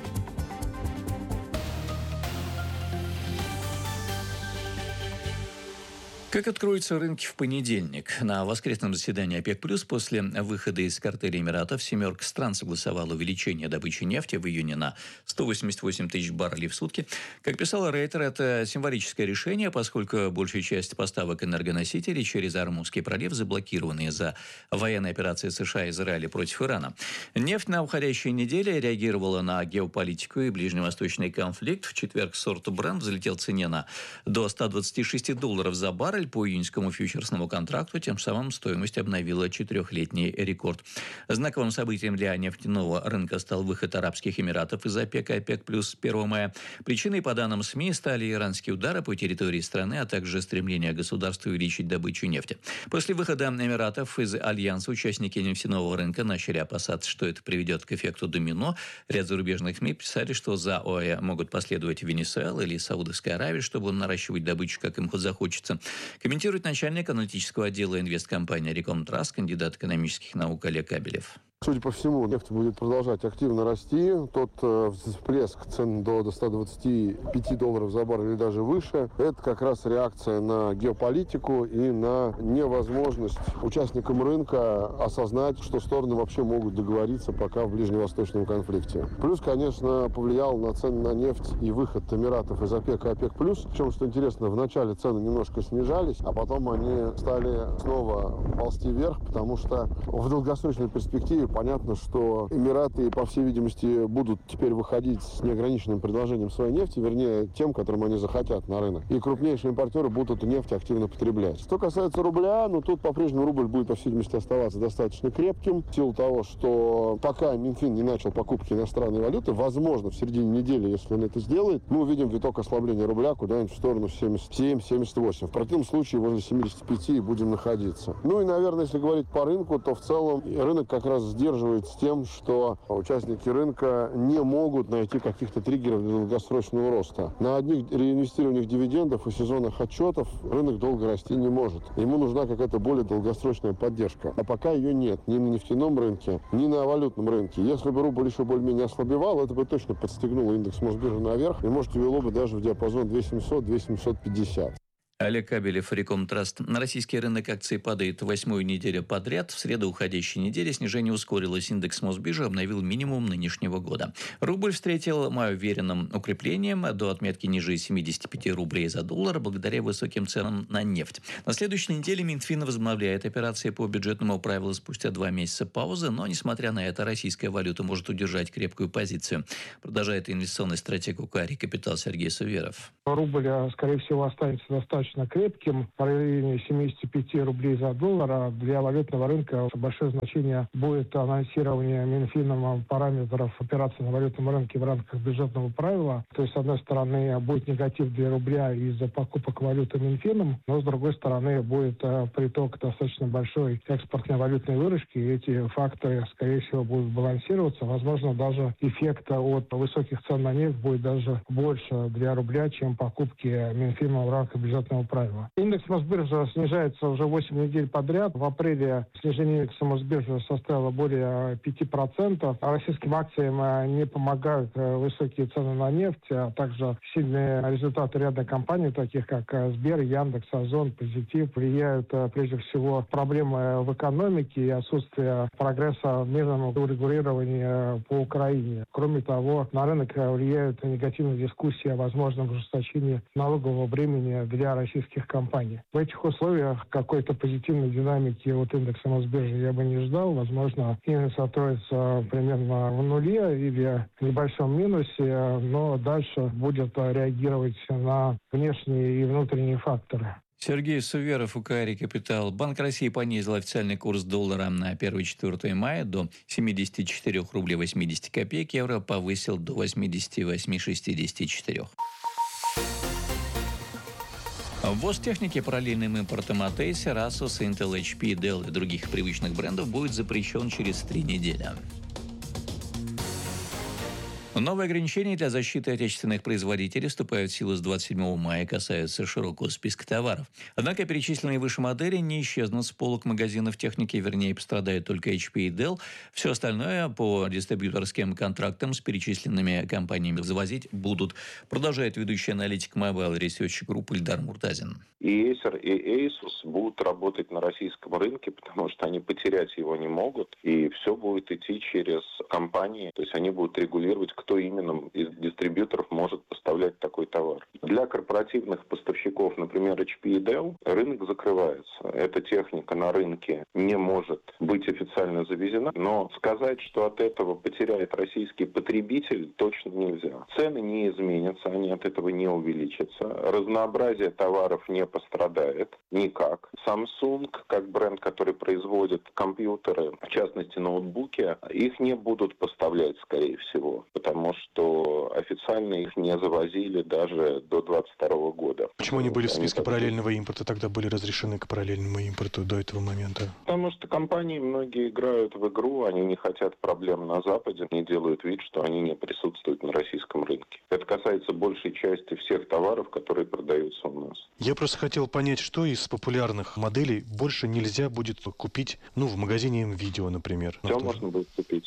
Как откроются рынки в понедельник? На воскресном заседании ОПЕК+, после выхода из картеля Эмиратов, семерка стран согласовала увеличение добычи нефти в июне на 188 тысяч баррелей в сутки. Как писала Рейтер, это символическое решение, поскольку большая часть поставок энергоносителей через Ормузский пролив заблокированы из-за военной операции США и Израиля против Ирана. Нефть на уходящей неделе реагировала на геополитику и ближневосточный конфликт. В четверг сорт Brent взлетел в цене до $126 за баррель по июньскому фьючерсному контракту, тем самым стоимость обновила 4-летний рекорд. Знаковым событием для нефтяного рынка стал выход Арабских Эмиратов из ОПЕК и ОПЕК+ 1 мая. Причиной, по данным СМИ, стали иранские удары по территории страны, а также стремление государства увеличить добычу нефти. После выхода Эмиратов из Альянса участники нефтяного рынка начали опасаться, что это приведет к эффекту домино. Ряд зарубежных СМИ писали, что за ОАЭ могут последовать Венесуэла или Саудовская Аравия, чтобы наращивать добычу, как им захочется. Комментирует начальник аналитического отдела инвесткомпании Рекомтрас, кандидат экономических наук Олег Кабелев. Судя по всему, нефть будет продолжать активно расти. Тот всплеск цен до $125 за баррель или даже выше, это как раз реакция на геополитику и на невозможность участникам рынка осознать, что стороны вообще могут договориться пока в ближневосточном конфликте. Плюс, конечно, повлиял на цены на нефть и выход Эмиратов из ОПЕК и ОПЕК+. Причем, что интересно, в начале цены немножко снижались, а потом они стали снова ползти вверх, потому что в долгосрочной перспективе Понятно, что Эмираты, по всей видимости, будут теперь выходить с неограниченным предложением своей нефти, вернее, тем, которым они захотят на рынок. И крупнейшие импортеры будут эту нефть активно потреблять. Что касается рубля, тут по-прежнему рубль будет, по всей видимости, оставаться достаточно крепким, в силу того, что пока Минфин не начал покупки иностранной валюты, возможно, в середине недели, если он это сделает, мы увидим виток ослабления рубля куда-нибудь в сторону 77-78. В противном случае возле 75 и будем находиться. И, наверное, если говорить по рынку, то в целом рынок как раз сдерживает с тем, что участники рынка не могут найти каких-то триггеров для долгосрочного роста. На одних реинвестированиях дивидендов и сезонных отчетов рынок долго расти не может. Ему нужна какая-то более долгосрочная поддержка. А пока ее нет ни на нефтяном рынке, ни на валютном рынке. Если бы рубль еще более-менее ослабевал, это бы точно подстегнуло индекс Мосбиржи наверх и, может, ввело бы даже в диапазон 2700-2750. Олег Кабелев, Реком Траст. На российский рынок акций падает 8-ю неделю подряд. В среду уходящей недели снижение ускорилось. Индекс Мосбиржи обновил минимум нынешнего года. Рубль встретил май уверенным укреплением до отметки ниже 75 рублей за доллар благодаря высоким ценам на нефть. На следующей неделе Минфин возобновляет операции по бюджетному правилу спустя 2 месяца паузы, но, несмотря на это, российская валюта может удержать крепкую позицию. Продолжает инвестиционный стратег УК «Капитал» Сергей Суверов. Рубль, скорее всего, останется достаточно крепким, в районе 75 рублей за доллар. Для валютного рынка большое значение будет анонсирование Минфином параметров операций на валютном рынке в рамках бюджетного правила. То есть, с одной стороны, будет негатив для рубля из-за покупок валюты Минфином, но, с другой стороны, будет приток достаточно большой экспортной валютной выручки. И эти факторы, скорее всего, будут балансироваться. Возможно, даже эффект от высоких цен на нефть будет даже больше для рубля, чем покупки Минфином в рамках бюджетного правила. Индекс Мосбиржи снижается уже 8 недель подряд. В апреле снижение индекса Мосбиржи составило более 5%. Российским акциям не помогают высокие цены на нефть, а также сильные результаты ряда компаний, таких как Сбер, Яндекс, Озон, Позитив, влияют прежде всего проблемы в экономике и отсутствие прогресса в мирном урегулировании по Украине. Кроме того, на рынок влияют негативные дискуссии о возможном ужесточении налогового бремени для российских компаний. В этих условиях какой-то позитивной динамики от индекса Мосбиржи я бы не ждал. Возможно, индекс откроется примерно в нуле или в небольшом минусе, но дальше будет реагировать на внешние и внутренние факторы. Сергей Суверов, УК «Капитал». Банк России понизил официальный курс доллара на 1-4 мая до 74 рублей 80 копеек. Евро повысил до 88,64. Ввоз техники параллельным импортом от Acer, Asus, Intel, HP, Dell и других привычных брендов будет запрещен через 3 недели. Новые ограничения для защиты отечественных производителей вступают в силу с 27 мая и касаются широкого списка товаров. Однако перечисленные выше модели не исчезнут с полок магазинов техники, вернее, пострадают только HP и Dell. Все остальное по дистрибьюторским контрактам с перечисленными компаниями завозить будут. Продолжает ведущий аналитик Mobile Research Group Ильдар Муртазин. И Acer, и Asus будут работать на российском рынке, потому что они потерять его не могут. И все будет идти через компании. То есть они будут регулировать, кто именно из дистрибьюторов может поставлять такой товар. Для корпоративных поставщиков, например, HP и Dell, рынок закрывается. Эта техника на рынке не может быть официально завезена, но сказать, что от этого потеряет российский потребитель, точно нельзя. Цены не изменятся, они от этого не увеличатся. Разнообразие товаров не пострадает никак. Samsung, как бренд, который производит компьютеры, в частности ноутбуки, их не будут поставлять, скорее всего, потому что официально их не завозили даже до 2022 года. Почему они были в списке параллельного импорта, тогда были разрешены к параллельному импорту до этого момента? Потому что компании многие играют в игру, они не хотят проблем на Западе, они делают вид, что они не присутствуют на российском рынке. Это касается большей части всех товаров, которые продаются у нас. Я просто хотел понять, что из популярных моделей больше нельзя будет купить, в магазине МВидео, например. Все можно будет купить. Из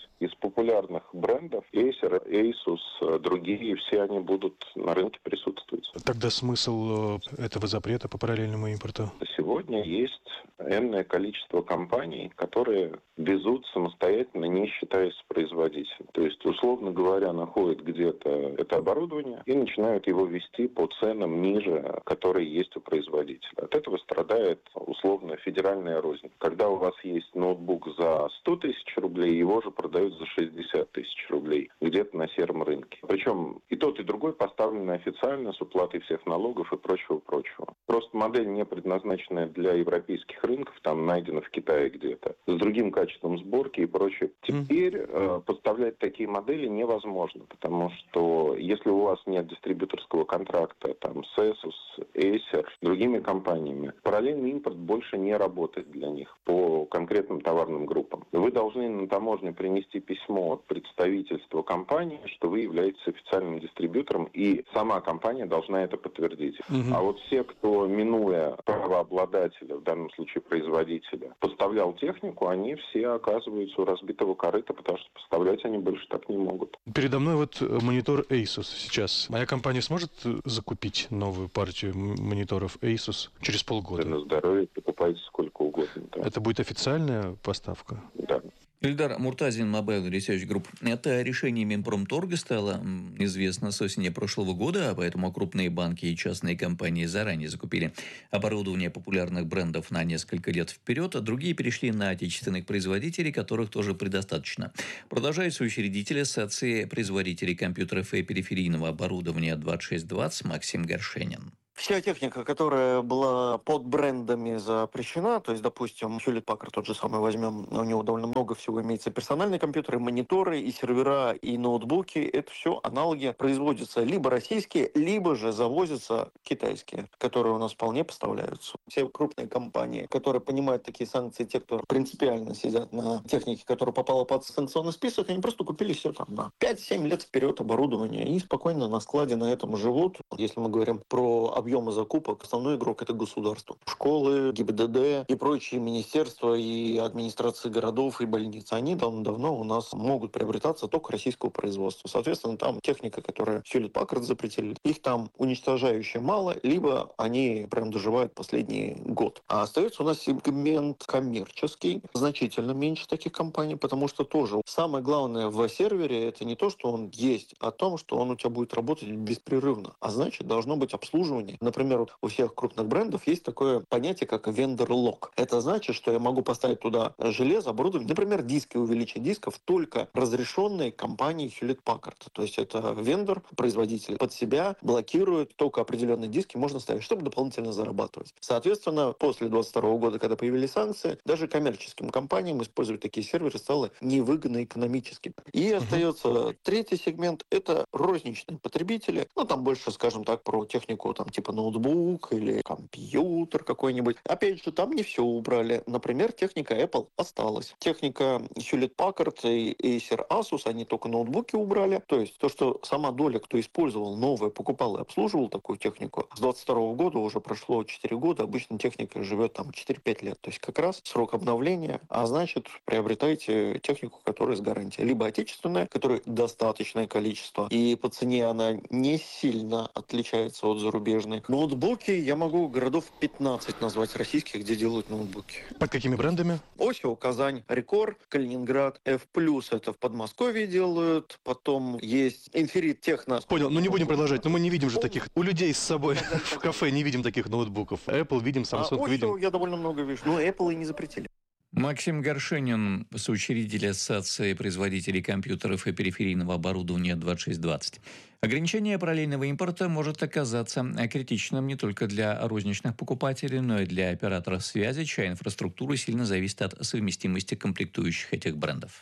популярных брендов, Acer, Asus, другие, все они будут на рынке присутствовать. Тогда смысл этого запрета по параллельному импорту? Сегодня есть энное количество компаний, которые везут самостоятельно, не считаясь производителем. То есть, условно говоря, находят где-то это оборудование и начинают его вести по ценам ниже, которые есть у производителя. От этого страдает, условно, федеральная рознь. Когда у вас есть ноутбук за 100 тысяч рублей, его же продают за 60 тысяч рублей где-то на сером рынке. Причем и тот, и другой поставлены официально с уплатой всех налогов и прочего-прочего. Просто модель, не предназначенная для европейских рынков, там найдена в Китае где-то, с другим качеством сборки и прочее. Теперь поставлять такие модели невозможно, потому что если у вас нет дистрибьюторского контракта там, с Asus, Acer, другими компаниями, параллельный импорт больше не работает для них по конкретным товарным группам. Вы должны на таможне принести письмо от представительства компании, что вы являетесь официальным дистрибьютором, и сама компания должна это подтвердить. А вот все, кто, минуя правообладателя, в данном случае производителя, поставлял технику, они все оказываются у разбитого корыта, потому что поставлять они больше так не могут. Передо мной вот монитор Asus сейчас. Моя компания сможет закупить новую партию мониторов Asus через полгода? На здоровье покупайте сколько угодно. Да. Это будет официальная поставка? Да. Ильдар Муртазин, Mobile Research Group. Это решение Минпромторга стало известно с осени прошлого года, а поэтому крупные банки и частные компании заранее закупили оборудование популярных брендов на несколько лет вперед, а другие перешли на отечественных производителей, которых тоже предостаточно. Продолжает соучредитель Ассоциации производителей компьютеров и периферийного оборудования 2620 Максим Горшенин. Вся техника, которая была под брендами запрещена, то есть, допустим, Hewlett Packard тот же самый возьмем, у него довольно много всего имеется: персональные компьютеры, мониторы, и сервера, и ноутбуки, это все аналоги производятся либо российские, либо же завозятся китайские, которые у нас вполне поставляются. Все крупные компании, которые понимают такие санкции, те, кто принципиально сидят на технике, которая попала под санкционный список, они просто купили все там на 5-7 лет вперед оборудование и спокойно на складе на этом живут. Если мы говорим про объемы закупок, основной игрок — это государство. Школы, ГИБДД и прочие министерства и администрации городов и больниц. Они давно у нас могут приобретаться только российского производства. Соответственно, там техника, которую Hewlett Packard запретили, их там уничтожающе мало, либо они прям доживают последний год. А остается у нас сегмент коммерческий, значительно меньше таких компаний, потому что тоже самое главное в сервере — это не то, что он есть, а то, что он у тебя будет работать беспрерывно. А значит, должно быть обслуживание. Например, у всех крупных брендов есть такое понятие, как vendor-lock. Это значит, что я могу поставить туда железо, оборудование, например, диски, увеличить дисков, только разрешенные компанией Hewlett Packard. То есть это вендор, производитель под себя блокирует, только определенные диски можно ставить, чтобы дополнительно зарабатывать. Соответственно, после 2022 года, когда появились санкции, даже коммерческим компаниям использовать такие серверы стало невыгодно экономически. И остается третий сегмент — это розничные потребители. Ну, там больше, скажем так, про технику, там, типа ноутбук или компьютер какой-нибудь. Опять же, там не все убрали. Например, техника Apple осталась. Техника Hewlett Packard и Acer, Asus, они только ноутбуки убрали. То есть то, что сама доля, кто использовал новое, покупал и обслуживал такую технику, с 22 года уже прошло 4 года, обычно техника живет там 4-5 лет. То есть как раз срок обновления, а значит, приобретайте технику, которая с гарантией. Либо отечественная, которой достаточное количество, и по цене она не сильно отличается от зарубежной. Ноутбуки я могу городов 15 назвать российских, где делают ноутбуки. Под какими брендами? Осио, Казань, Рекор, Калининград, F+, это в Подмосковье делают, потом есть Infinite Techno. Понял, ну не будем продолжать, но мы не видим же таких, у людей с собой в кафе не видим таких ноутбуков. Apple видим, Samsung видим. Осио я довольно много вижу, но Apple и не запретили. Максим Горшенин, соучредитель Ассоциации производителей компьютеров и периферийного оборудования 2620. Ограничение параллельного импорта может оказаться критичным не только для розничных покупателей, но и для операторов связи, чья инфраструктура сильно зависит от совместимости комплектующих этих брендов.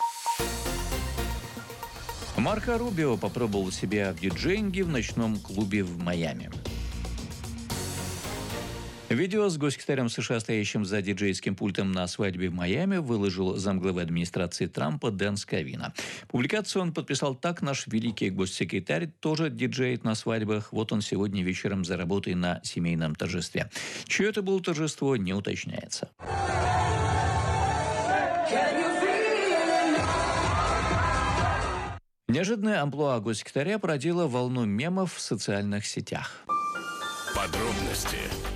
Марко Рубио попробовал себя в диджеинге в ночном клубе в Майами. Видео с госсекретарем США, стоящим за диджейским пультом на свадьбе в Майами, выложил замглавы администрации Трампа Дэн Сковина. Публикацию он подписал так: наш великий госсекретарь тоже диджеет на свадьбах. Вот он сегодня вечером за работой на семейном торжестве. Чье это было торжество, не уточняется. Неожиданное амплуа госсекретаря породило волну мемов в социальных сетях. Подробности.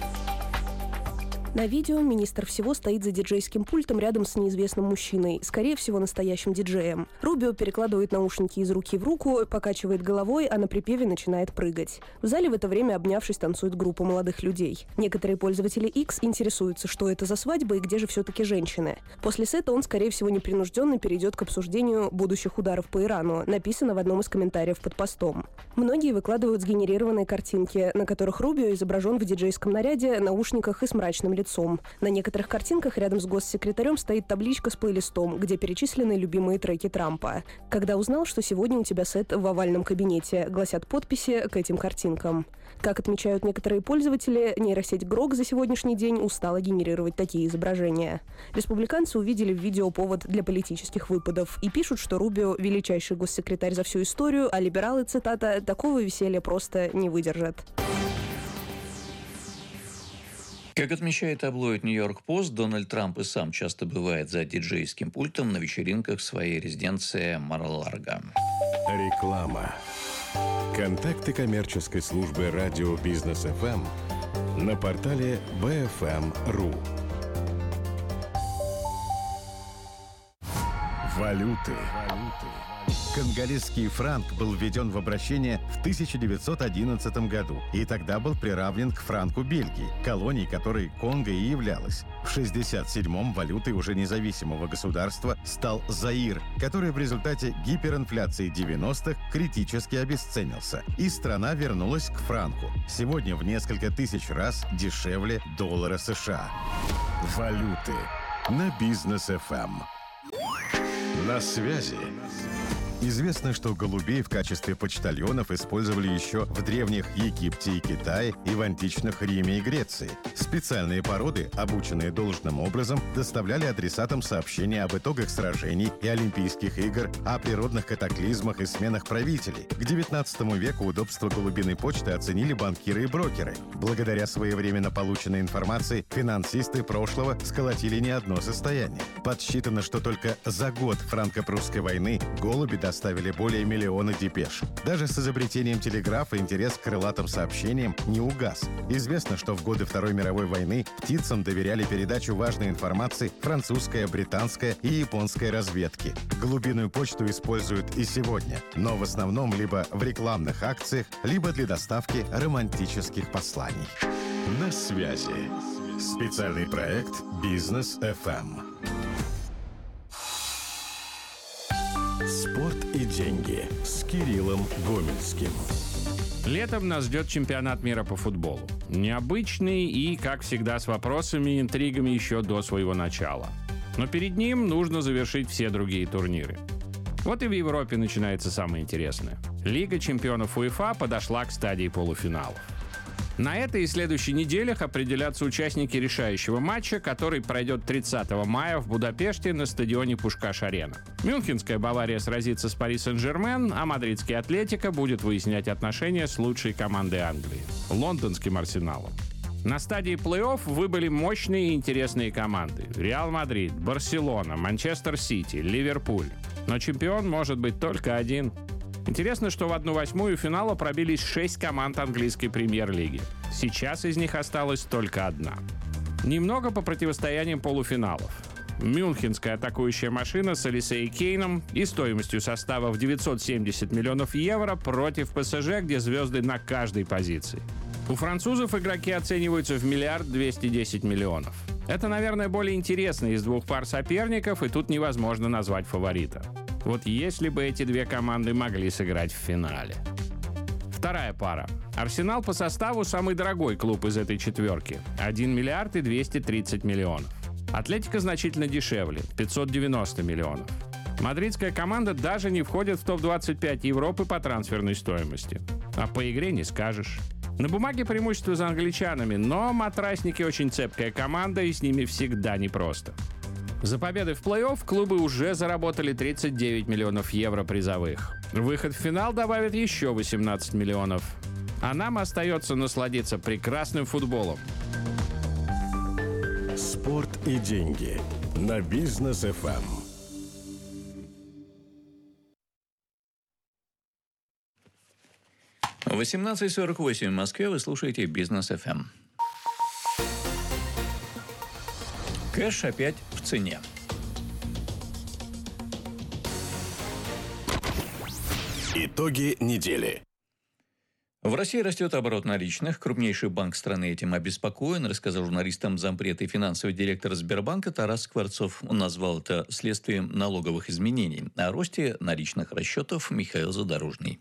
На видео министр всего стоит за диджейским пультом рядом с неизвестным мужчиной, скорее всего, настоящим диджеем. Рубио перекладывает наушники из руки в руку, покачивает головой, а на припеве начинает прыгать. В зале в это время, обнявшись, танцует группа молодых людей. Некоторые пользователи X интересуются, что это за свадьба и где же все-таки женщины. После сета он, скорее всего, непринужденно перейдет к обсуждению будущих ударов по Ирану, написано в одном из комментариев под постом. Многие выкладывают сгенерированные картинки, на которых Рубио изображен в диджейском наряде, наушниках и с мрачным лицом. На некоторых картинках рядом с госсекретарем стоит табличка с плейлистом, где перечислены любимые треки Трампа. «Когда узнал, что сегодня у тебя сет в овальном кабинете», гласят подписи к этим картинкам. Как отмечают некоторые пользователи, нейросеть Grok за сегодняшний день устала генерировать такие изображения. Республиканцы увидели в видео повод для политических выпадов и пишут, что Рубио – величайший госсекретарь за всю историю, а либералы, цитата, «такого веселья просто не выдержат». Как отмечает таблоид «Нью-Йорк-Пост», Дональд Трамп и сам часто бывает за диджейским пультом на вечеринках в своей резиденции Мар-а-Лаго. Реклама. Контакты коммерческой службы радио Бизнес ФМ на портале bfm.ru. Валюты. Конголезский франк был введен в обращение в 1911 году и тогда был приравнен к франку Бельгии, колонией которой Конго и являлась. В 1967-м валютой уже независимого государства стал Заир, который в результате гиперинфляции 90-х критически обесценился, и страна вернулась к франку. Сегодня в несколько тысяч раз дешевле доллара США. Валюты на Бизнес ФМ. На связи. Известно, что голубей в качестве почтальонов использовали еще в древних Египте и Китае и в античных Риме и Греции. Специальные породы, обученные должным образом, доставляли адресатам сообщения об итогах сражений и Олимпийских игр, о природных катаклизмах и сменах правителей. К XIX веку удобство голубиной почты оценили банкиры и брокеры. Благодаря своевременно полученной информации финансисты прошлого сколотили не одно состояние. Подсчитано, что только за год франко-прусской войны голуби доставили более миллиона депеш. Даже с изобретением телеграфа интерес к крылатым сообщениям не угас. Известно, что в годы Второй мировой войны птицам доверяли передачу важной информации французская, британская и японская разведки. Голубиную почту используют и сегодня, но в основном либо в рекламных акциях, либо для доставки романтических посланий. На связи. Специальный проект «Бизнес ФМ». Спорт и деньги с Кириллом Гомельским. Летом нас ждет чемпионат мира по футболу. Необычный и, как всегда, с вопросами и интригами еще до своего начала. Но перед ним нужно завершить все другие турниры. Вот и в Европе начинается самое интересное. Лига чемпионов УЕФА подошла к стадии полуфиналов. На этой и следующей неделях определятся участники решающего матча, который пройдет 30 мая в Будапеште на стадионе Пушкаш-Арена. Мюнхенская Бавария сразится с Пари Сен-Жермен, а мадридский Атлетико будет выяснять отношения с лучшей командой Англии – лондонским Арсеналом. На стадии плей-офф выбыли мощные и интересные команды – Реал Мадрид, Барселона, Манчестер Сити, Ливерпуль. Но чемпион может быть только один. Интересно, что в 1/8 финала пробились 6 команд английской премьер-лиги. Сейчас из них осталась только одна. Немного по противостояниям полуфиналов. Мюнхенская атакующая машина с Олисей Кейном и стоимостью состава в 970 миллионов евро против ПСЖ, где звезды на каждой позиции. У французов игроки оцениваются в 1 210 миллионов. Это, наверное, более интересно из двух пар соперников, и тут невозможно назвать фаворита. Вот если бы эти две команды могли сыграть в финале. Вторая пара. Арсенал по составу самый дорогой клуб из этой четверки. 1 230 миллионов. Атлетико значительно дешевле. 590 миллионов. Мадридская команда даже не входит в топ-25 Европы по трансферной стоимости. А по игре не скажешь. На бумаге преимущество за англичанами, но матрасники очень цепкая команда, и с ними всегда непросто. За победы в плей-офф клубы уже заработали 39 миллионов евро призовых. Выход в финал добавит еще 18 миллионов. А нам остается насладиться прекрасным футболом. Спорт и деньги на Бизнес ФМ. 18:48 в Москве. Вы слушаете Бизнес ФМ. Кэш опять в цене. Итоги недели. В России растет оборот наличных. Крупнейший банк страны этим обеспокоен, рассказал журналистам зампред и финансовый директор Сбербанка Тарас Скворцов. Он назвал это следствием налоговых изменений. О росте наличных расчетов Михаил Задорожный.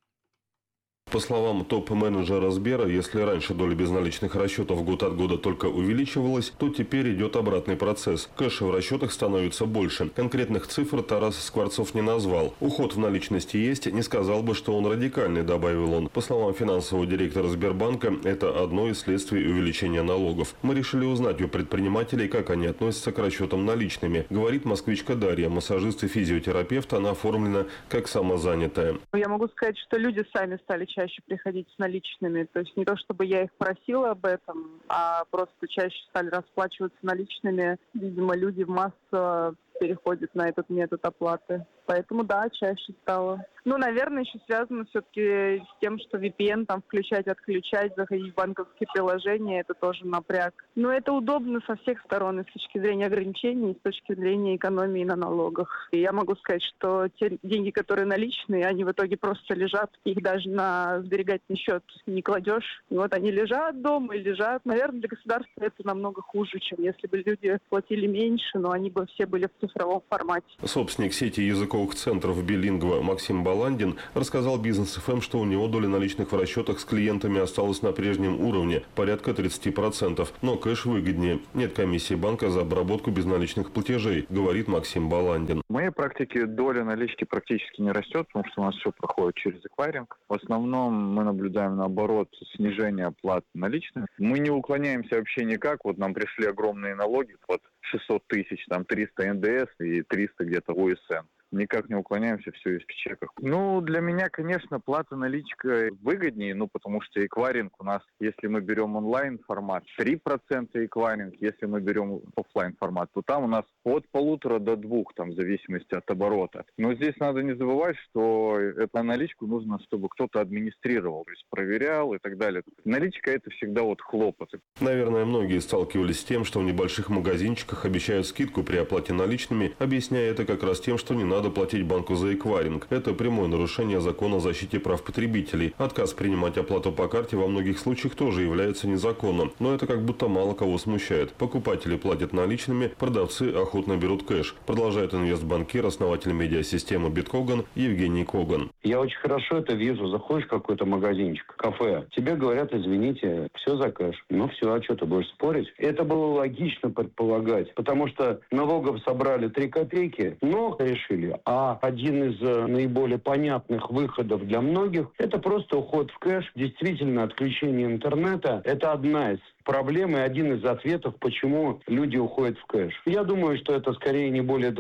По словам топ-менеджера Сбера, если раньше доля безналичных расчетов год от года только увеличивалась, то теперь идет обратный процесс. Кэша в расчетах становится больше. Конкретных цифр Тарас Скворцов не назвал. Уход в наличности есть, не сказал бы, что он радикальный, добавил он. По словам финансового директора Сбербанка, это одно из следствий увеличения налогов. Мы решили узнать у предпринимателей, как они относятся к расчетам наличными. Говорит москвичка Дарья, массажист и физиотерапевт, она оформлена как самозанятая. Я могу сказать, что люди сами стали чаще приходить с наличными. То есть не то, чтобы я их просила об этом, а просто чаще стали расплачиваться наличными. Видимо, люди массово переходят на этот метод оплаты. Поэтому, да, чаще стало. Ну, наверное, еще связано все-таки с тем, что VPN там включать, отключать, заходить в банковские приложения, это тоже напряг. Но это удобно со всех сторон, и с точки зрения ограничений, и с точки зрения экономии на налогах. И я могу сказать, что те деньги, которые наличные, они в итоге просто лежат, их даже на сберегательный счет не кладешь. И вот они лежат дома и лежат. Наверное, для государства это намного хуже, чем если бы люди платили меньше, но они бы все были в цифровом формате. Собственник сети языковых центров «Билингва» Максим Баландин рассказал Бизнес ФМ, что у него доля наличных в расчетах с клиентами осталась на прежнем уровне, порядка 30%. Но кэш выгоднее. Нет комиссии банка за обработку безналичных платежей, говорит Максим Баландин. В моей практике доля налички практически не растет, потому что у нас все проходит через эквайринг. В основном мы наблюдаем, наоборот, снижение оплат наличных. Мы не уклоняемся вообще никак. Вот нам пришли огромные налоги, вот 600 тысяч, там 300 НДС и 300 где-то ОСН. Никак не уклоняемся, все есть в чеках. Ну, для меня, конечно, плата наличкой выгоднее, потому что эквайринг у нас, если мы берем онлайн-формат, 3% эквайринг, если мы берем офлайн-формат, то там у нас от 1,5 до 2, там, в зависимости от оборота. Но здесь надо не забывать, что эту наличку нужно, чтобы кто-то администрировал, то есть проверял и так далее. Наличка – это всегда вот хлопоты. Наверное, многие сталкивались с тем, что в небольших магазинчиках обещают скидку при оплате наличными, объясняя это как раз тем, что не надо платить банку за эквайринг. Это прямое нарушение закона о защите прав потребителей. Отказ принимать оплату по карте во многих случаях тоже является незаконным. Но это как будто мало кого смущает. Покупатели платят наличными, продавцы охотно берут кэш. Продолжает инвестбанкир, основатель медиасистемы Биткоган Евгений Коган. Я очень хорошо это вижу. Заходишь в какой-то магазинчик, кафе. Тебе говорят, извините, все за кэш. Ну все, а что ты будешь спорить? Это было логично предполагать. Потому что налогов собрали 3 копейки, но решили. А один из наиболее понятных выходов для многих – это просто уход в кэш. Действительно, отключение интернета – это одна из проблем и один из ответов, почему люди уходят в кэш. Я думаю, что это скорее не более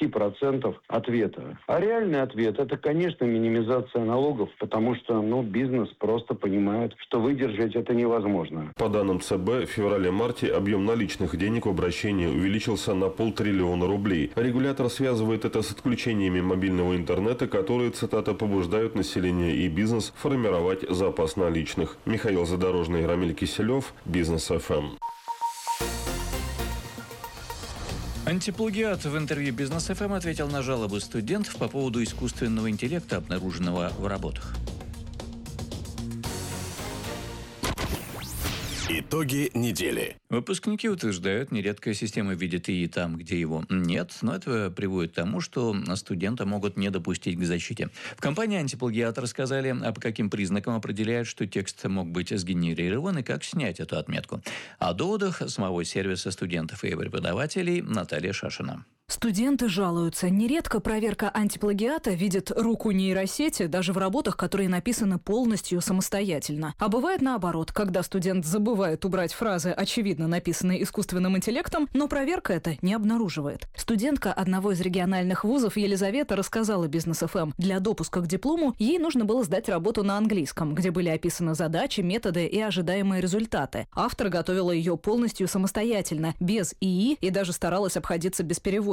20% ответа. А реальный ответ – это, конечно, минимизация налогов, потому что бизнес просто понимает, что выдержать это невозможно. По данным ЦБ, в феврале-марте объем наличных денег в обращении увеличился на 500 миллиона рублей. Регулятор связывает это с отключениями мобильного интернета, которые, цитата, побуждают население и бизнес формировать запас наличных. Михаил Задорожный, Рамиль Киселев, Бизнес ФМ. Антиплагиат в интервью Бизнес ФМ ответил на жалобы студентов по поводу искусственного интеллекта, обнаруженного в работах. Итоги недели. Выпускники утверждают, нередко система видит ИИ там, где его нет, но это приводит к тому, что студенты могут не допустить к защите. В компании «Антиплагиат» рассказали, по каким признакам определяют, что текст мог быть сгенерирован и как снять эту отметку. О доводах самого сервиса студентов и преподавателей Наталья Шашина. Студенты жалуются. Нередко проверка антиплагиата видит руку нейросети даже в работах, которые написаны полностью самостоятельно. А бывает наоборот, когда студент забывает убрать фразы, очевидно написанные искусственным интеллектом, но проверка это не обнаруживает. Студентка одного из региональных вузов Елизавета рассказала Бизнес ФМ. Для допуска к диплому ей нужно было сдать работу на английском, где были описаны задачи, методы и ожидаемые результаты. Автор готовила ее полностью самостоятельно, без ИИ и даже старалась обходиться без переводчика.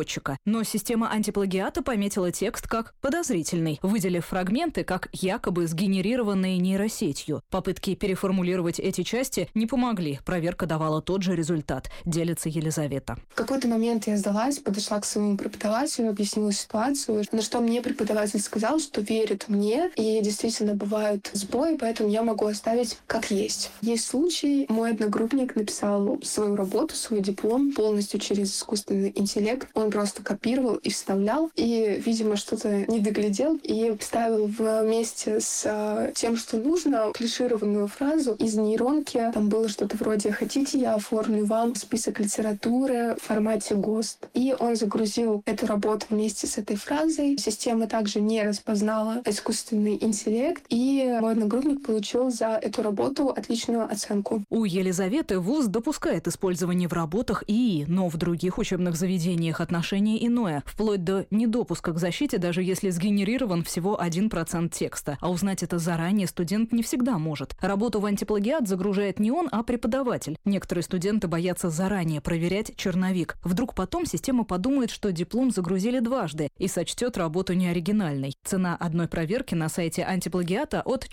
переводчика. Но система антиплагиата пометила текст как подозрительный, выделив фрагменты как якобы сгенерированные нейросетью. Попытки переформулировать эти части не помогли. Проверка давала тот же результат, делится Елизавета. В какой-то момент я сдалась, подошла к своему преподавателю, объяснила ситуацию, на что мне преподаватель сказал, что верит мне, и действительно бывают сбои, поэтому я могу оставить как есть. Есть случай, мой одногруппник написал свою работу, свой диплом полностью через искусственный интеллект. Он просто копировал и вставлял, и, видимо, что-то не доглядел, и вставил вместе с тем, что нужно, клишированную фразу из нейронки. Там было что-то вроде «Хотите, я оформлю вам список литературы в формате ГОСТ». И он загрузил эту работу вместе с этой фразой. Система также не распознала искусственный интеллект, и мой одногруппник получил за эту работу отличную оценку. У Елизаветы вуз допускает использование в работах ИИ, но в других учебных заведениях отношение иное, вплоть до недопуска к защите, даже если сгенерирован всего 1% текста. А узнать это заранее студент не всегда может. Работу в антиплагиат загружает не он, а преподаватель. Некоторые студенты боятся заранее проверять черновик. Вдруг потом система подумает, что диплом загрузили дважды и сочтет работу неоригинальной. Цена одной проверки на сайте антиплагиата от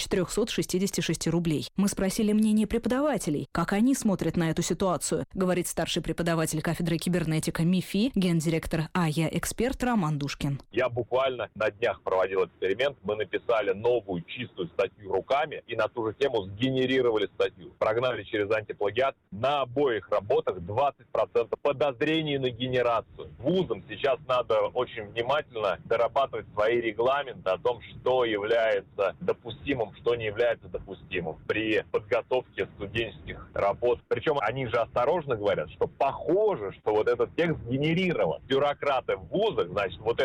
466 рублей. Мы спросили мнение преподавателей, как они смотрят на эту ситуацию, говорит старший преподаватель кафедры кибернетика МИФИ, гендиректор АЯ-эксперт Роман Душкин. Я буквально на днях проводил эксперимент. Мы написали новую чистую статью руками и на ту же тему сгенерировали статью. Прогнали через антиплагиат. На обоих работах 20% подозрений на генерацию. Вузам сейчас надо очень внимательно дорабатывать свои регламенты о том, что является допустимым, что не является допустимым при подготовке студенческих работ. Причем они же осторожно говорят, что похоже, что вот этот текст генерирован. Бюрократы в вузах, значит, вот